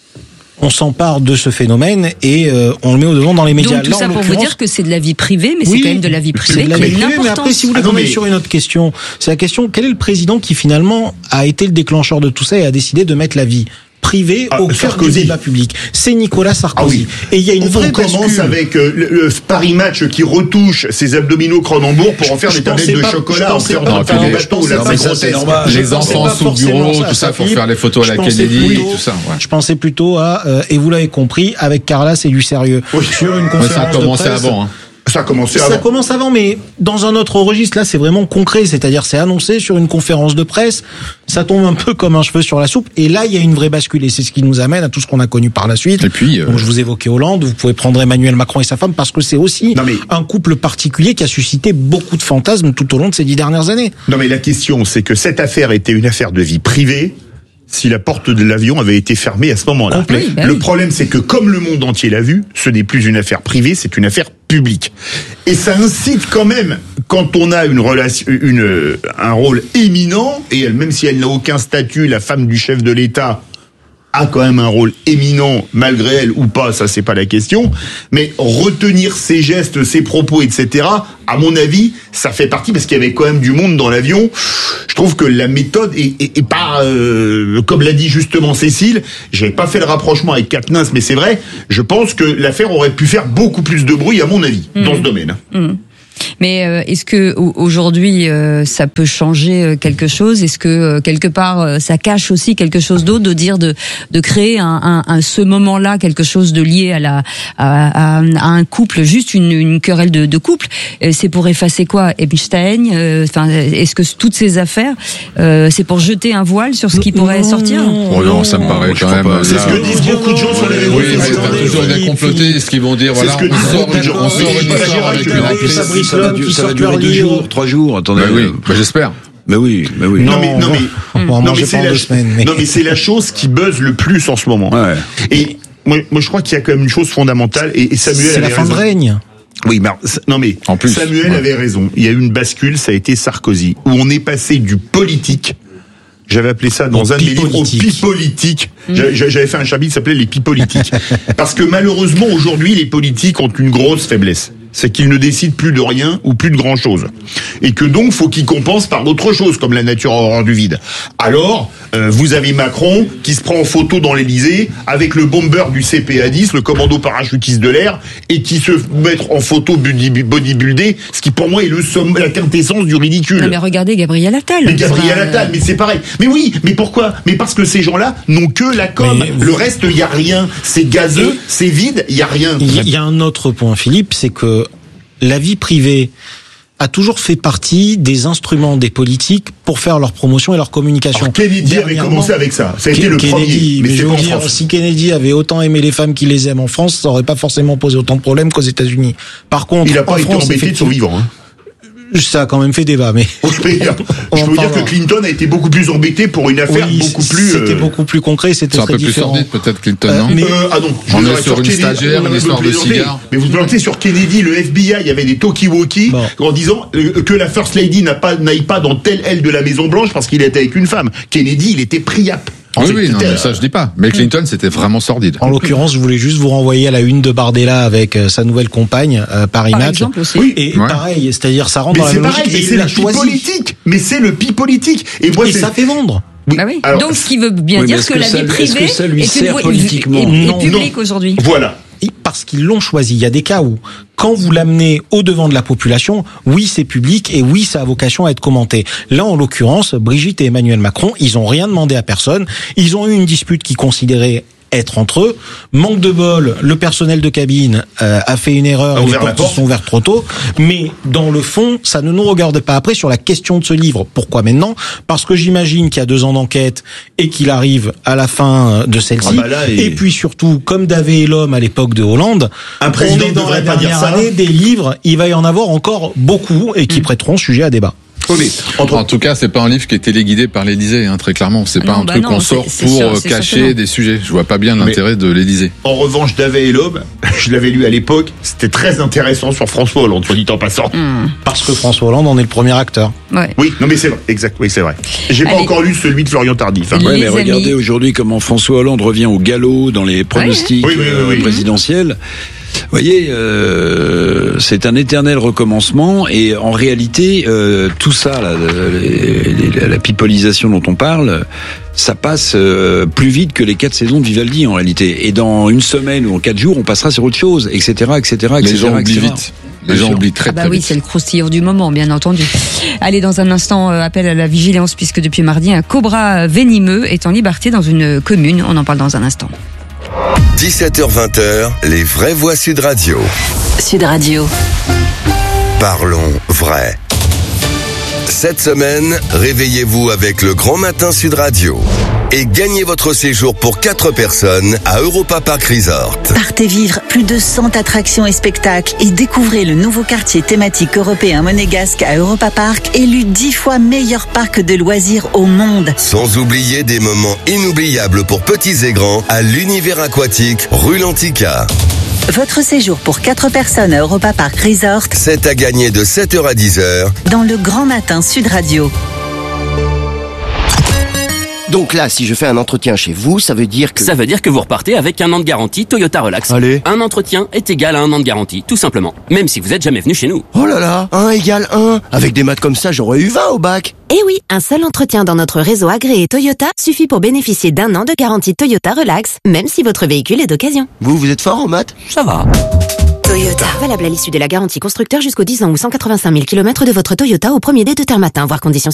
[SPEAKER 19] on s'empare de ce phénomène et euh, on le met au devant dans les médias.
[SPEAKER 10] Donc tout
[SPEAKER 19] là,
[SPEAKER 10] ça pour vous dire que c'est de la vie privée, mais
[SPEAKER 19] oui,
[SPEAKER 10] c'est quand même de la vie privée
[SPEAKER 19] de la
[SPEAKER 10] qui
[SPEAKER 19] vie
[SPEAKER 10] a une
[SPEAKER 19] privée,
[SPEAKER 10] importance.
[SPEAKER 19] Mais après, si vous voulez
[SPEAKER 11] ah non,
[SPEAKER 19] qu'on aille
[SPEAKER 11] mais...
[SPEAKER 19] sur une autre question, c'est la question, quel est le président qui finalement a été le déclencheur de tout ça et a décidé de mettre la vie privé ah, au cœur du débat public? C'est Nicolas Sarkozy. Ah oui. Et il y a une
[SPEAKER 11] on,
[SPEAKER 19] vraie
[SPEAKER 11] on commence
[SPEAKER 19] bascule.
[SPEAKER 11] avec euh, le, le Paris Match qui retouche ses abdominaux Cronenbourg pour en faire des tablettes de
[SPEAKER 19] pas,
[SPEAKER 11] chocolat, en faire
[SPEAKER 12] pas,
[SPEAKER 11] un bateau, là, c'est grotesque.
[SPEAKER 12] Les enfants sous le bureau, tout ça, pour faire les photos à la Kennedy,
[SPEAKER 19] plutôt,
[SPEAKER 12] tout ça. Ouais.
[SPEAKER 19] Je pensais plutôt à, euh, et vous l'avez compris, avec Carla, c'est du sérieux.
[SPEAKER 11] Oui.
[SPEAKER 19] Sur une conférence
[SPEAKER 12] ça a commencé
[SPEAKER 19] de presse,
[SPEAKER 12] avant, hein.
[SPEAKER 11] Ça a commencé avant.
[SPEAKER 19] Ça commence avant, mais dans un autre registre, là, c'est vraiment concret. C'est-à-dire, c'est annoncé sur une conférence de presse. Ça tombe un peu comme un cheveu sur la soupe. Et là, il y a une vraie bascule. Et c'est ce qui nous amène à tout ce qu'on a connu par la suite.
[SPEAKER 12] Et puis, euh...
[SPEAKER 19] donc, je vous évoquais Hollande. Vous pouvez prendre Emmanuel Macron et sa femme parce que c'est aussi mais... un couple particulier qui a suscité beaucoup de fantasmes tout au long de ces dix dernières années.
[SPEAKER 11] Non, mais la question, c'est que cette affaire était une affaire de vie privée. Si la porte de l'avion avait été fermée à ce moment-là.
[SPEAKER 10] Oui, bah
[SPEAKER 11] le
[SPEAKER 10] oui.
[SPEAKER 11] problème, c'est que comme le monde entier l'a vu, ce n'est plus une affaire privée, c'est une affaire publique. Et ça incite quand même, quand on a une relation, une, un rôle éminent, et elle, même si elle n'a aucun statut, la femme du chef de l'État a quand même un rôle éminent, malgré elle ou pas, ça c'est pas la question, mais retenir ses gestes, ses propos, et cetera, à mon avis, ça fait partie, parce qu'il y avait quand même du monde dans l'avion. Je trouve que la méthode est, est, est pas, euh, comme l'a dit justement Cécile, j'avais pas fait le rapprochement avec Quatennens, mais c'est vrai, je pense que l'affaire aurait pu faire beaucoup plus de bruit, à mon avis, mmh. dans ce domaine.
[SPEAKER 10] Mmh. Mais euh, est-ce que aujourd'hui euh, ça peut changer quelque chose? Est-ce que euh, quelque part euh, ça cache aussi quelque chose d'autre, de dire de de créer un, un, un ce moment-là quelque chose de lié à la à, à, à un couple, juste une, une querelle de, de couple? euh, C'est pour effacer quoi, Epstein? Enfin, euh, est-ce que toutes ces affaires, euh, c'est pour jeter un voile sur ce qui pourrait
[SPEAKER 19] non,
[SPEAKER 10] sortir?
[SPEAKER 12] Oh non, ça me paraît quand même.
[SPEAKER 11] Pas. C'est ce que disent beaucoup de gens sur les réseaux.
[SPEAKER 12] Oui, mais t'as toujours des complotés, ce qu'ils vont dire. Voilà, on sort on sort une histoire avec une actrice.
[SPEAKER 13] Ça va, du, ça va durer deux jours, trois jours. Attendez.
[SPEAKER 12] Bah oui, bah j'espère.
[SPEAKER 13] Mais oui, mais oui.
[SPEAKER 11] Non, mais non mais
[SPEAKER 19] non,
[SPEAKER 11] non, mais c'est la,
[SPEAKER 19] semaines, mais...
[SPEAKER 11] non mais c'est la chose qui buzz le plus en ce moment.
[SPEAKER 13] Ouais.
[SPEAKER 11] Et moi, moi je crois qu'il y a quand même une chose fondamentale et, et Samuel
[SPEAKER 19] c'est
[SPEAKER 11] avait
[SPEAKER 19] la fin
[SPEAKER 11] raison.
[SPEAKER 19] de règne.
[SPEAKER 11] Oui, mais non mais
[SPEAKER 12] en plus,
[SPEAKER 11] Samuel
[SPEAKER 12] ouais.
[SPEAKER 11] avait raison. Il y a eu une bascule, ça a été Sarkozy, où on est passé du politique. J'avais appelé ça dans
[SPEAKER 19] au
[SPEAKER 11] un de mes livres au pi-politique. Mmh. J'avais fait un chapitre qui s'appelait les pi-politiques. Parce que malheureusement, aujourd'hui, les politiques ont une grosse faiblesse. C'est qu'ils ne décident plus de rien ou plus de grand chose. Et que donc, faut qu'ils compensent par d'autres choses, comme la nature a horreur du vide. Alors, euh, vous avez Macron qui se prend en photo dans l'Elysée avec le bomber du C P A dix, le commando parachutiste de l'air, et qui se met en photo bodybuildé, ce qui pour moi est le somme, la quintessence du ridicule.
[SPEAKER 10] Non mais regardez Gabriel Attal.
[SPEAKER 11] Mais Gabriel Attal, mais c'est pareil. Mais oui, mais pourquoi? Mais parce que ces gens-là n'ont que la com. Mais le reste, il y a rien. C'est gazeux, c'est vide, il y a rien.
[SPEAKER 19] Il y a un autre point, Philippe, c'est que la vie privée a toujours fait partie des instruments des politiques pour faire leur promotion et leur communication.
[SPEAKER 11] Alors, Kennedy avait commencé avec ça. Ça a été le
[SPEAKER 19] Kennedy,
[SPEAKER 11] premier.
[SPEAKER 19] Mais,
[SPEAKER 11] mais
[SPEAKER 19] je veux
[SPEAKER 11] pas
[SPEAKER 19] dire, si Kennedy avait autant aimé les femmes qu'il les aime en France, ça aurait pas forcément posé autant de problèmes qu'aux États-Unis. Par contre,
[SPEAKER 11] il a pas
[SPEAKER 19] en
[SPEAKER 11] été
[SPEAKER 19] France,
[SPEAKER 11] embêté de son vivant. Hein.
[SPEAKER 19] Ça a quand même fait débat, mais
[SPEAKER 11] je peux dire, je peux dire que Clinton a été beaucoup plus embêté pour une affaire
[SPEAKER 19] oui,
[SPEAKER 11] beaucoup plus.
[SPEAKER 19] C'était euh... beaucoup plus concret, c'était très différent.
[SPEAKER 12] C'est un peu plus sordide, peut-être Clinton, non
[SPEAKER 11] euh, mais euh, ah non, je
[SPEAKER 12] on est sur une
[SPEAKER 11] Kennedy,
[SPEAKER 12] stagiaire, une histoire de cigare.
[SPEAKER 11] Mais vous plantez sur Kennedy, le F B I, il y avait des talkie-walkie bon. en disant euh, que la First Lady n'a pas n'aille pas dans telle aile de la Maison Blanche parce qu'il était avec une femme. Kennedy, il était priap.
[SPEAKER 12] Oui, oui, non, mais ça je dis pas. Mais Clinton, c'était vraiment sordide.
[SPEAKER 19] En l'occurrence, je voulais juste vous renvoyer à la une de Bardella avec euh, sa nouvelle compagne, euh, Paris
[SPEAKER 10] Par
[SPEAKER 19] Match.
[SPEAKER 10] exemple aussi.
[SPEAKER 19] Oui, et ouais. pareil, c'est-à-dire ça rentre
[SPEAKER 11] mais
[SPEAKER 19] dans la
[SPEAKER 11] pareil,
[SPEAKER 19] logique.
[SPEAKER 11] Mais c'est le pi politique. Mais c'est le pi politique.
[SPEAKER 19] Et, moi, et ça fait vendre.
[SPEAKER 10] Oui. Bah oui. Alors, donc, ce qui veut bien
[SPEAKER 13] oui,
[SPEAKER 10] dire que, que la
[SPEAKER 13] ça,
[SPEAKER 10] vie privée
[SPEAKER 13] est, que ça lui
[SPEAKER 10] est,
[SPEAKER 13] sert
[SPEAKER 10] une,
[SPEAKER 13] politiquement.
[SPEAKER 10] est, est,
[SPEAKER 19] non,
[SPEAKER 10] est publique aujourd'hui.
[SPEAKER 11] Voilà.
[SPEAKER 19] Parce qu'ils l'ont choisi. Il y a des cas où, quand vous l'amenez au devant de la population, oui, c'est public et oui, ça a vocation à être commenté. Là, en l'occurrence, Brigitte et Emmanuel Macron, ils ont rien demandé à personne. Ils ont eu une dispute qu'ils considéraient être entre eux. Manque de bol, le personnel de cabine euh, a fait une erreur, les portes se sont ouvertes trop tôt, mais dans le fond, ça ne nous regarde pas après sur la question de ce livre. Pourquoi maintenant? Parce que j'imagine qu'il y a deux ans d'enquête et qu'il arrive à la fin de celle-ci. Ah bah là, et... et puis surtout, comme Davé et l'homme à l'époque de Hollande,
[SPEAKER 11] un président
[SPEAKER 19] on est dans la
[SPEAKER 11] pas
[SPEAKER 19] dernière
[SPEAKER 11] dire ça.
[SPEAKER 19] année des livres, il va y en avoir encore beaucoup et qui mmh. prêteront sujet à débat.
[SPEAKER 12] Oui, en tout cas, c'est pas un livre qui est téléguidé par l'Élysée, hein, très clairement. C'est pas non, un bah truc non, qu'on sort pour sûr, cacher des sujets. Je vois pas bien l'intérêt de l'Élysée.
[SPEAKER 11] En revanche, Davet et l'Aube, je l'avais lu à l'époque, c'était très intéressant sur François Hollande, soit dit en passant.
[SPEAKER 19] Mmh. Parce que François Hollande en est le premier acteur.
[SPEAKER 10] Ouais.
[SPEAKER 11] Oui, non mais c'est vrai, exact, oui c'est vrai. J'ai Allez. pas encore lu celui de Florian Tardif.
[SPEAKER 13] Hein. Ouais, mais amis. Regardez aujourd'hui comment François Hollande revient au galop dans les pronostics ouais. oui, oui, oui, oui. présidentiels. Vous voyez, euh, c'est un éternel recommencement et en réalité, euh, tout ça, la, la, la, la pipolisation dont on parle, ça passe euh, plus vite que les quatre saisons de Vivaldi en réalité. Et dans une semaine ou en quatre jours, on passera sur autre chose, et cetera, et cetera, et cetera.
[SPEAKER 12] Les gens oublient vite. Les gens oublient très,
[SPEAKER 10] ah bah
[SPEAKER 12] très
[SPEAKER 10] oui,
[SPEAKER 12] vite.
[SPEAKER 10] C'est le croustilleur du moment, bien entendu. Allez, dans un instant, euh, appel à la vigilance, puisque depuis mardi, un cobra venimeux est en liberté dans une commune. On en parle dans un instant.
[SPEAKER 3] dix-sept heures vingt, les vraies voix Sud Radio.
[SPEAKER 16] Sud Radio.
[SPEAKER 3] Parlons vrai. Cette semaine, réveillez-vous avec le Grand Matin Sud Radio et gagnez votre séjour pour quatre personnes à Europa Park Resort.
[SPEAKER 14] Partez vivre plus de cent attractions et spectacles et découvrez le nouveau quartier thématique européen monégasque à Europa Park, élu dix fois meilleur parc de loisirs au monde.
[SPEAKER 3] Sans oublier des moments inoubliables pour petits et grands à l'univers aquatique rue Lantica.
[SPEAKER 14] Votre séjour pour quatre personnes à Europa Park Resort,
[SPEAKER 3] c'est à gagner de sept heures à dix heures
[SPEAKER 14] dans le Grand Matin Sud Radio.
[SPEAKER 15] Donc là, si je fais un entretien chez vous, ça veut dire que...
[SPEAKER 17] Ça veut dire que vous repartez avec un an de garantie Toyota Relax.
[SPEAKER 15] Allez.
[SPEAKER 17] Un entretien est égal à un an de garantie, tout simplement. Même si vous êtes jamais venu chez nous.
[SPEAKER 15] Oh là là, un égale un. Avec des maths comme ça, j'aurais eu vingt au bac.
[SPEAKER 14] Eh oui, un seul entretien dans notre réseau agréé Toyota suffit pour bénéficier d'un an de garantie Toyota Relax, même si votre véhicule est d'occasion.
[SPEAKER 15] Vous, vous êtes fort en maths?
[SPEAKER 17] Ça va.
[SPEAKER 14] Toyota. Valable à l'issue de la garantie constructeur jusqu'aux dix ans ou cent quatre-vingt-cinq mille kilomètres de votre Toyota au premier dé de terme matin, voire conditions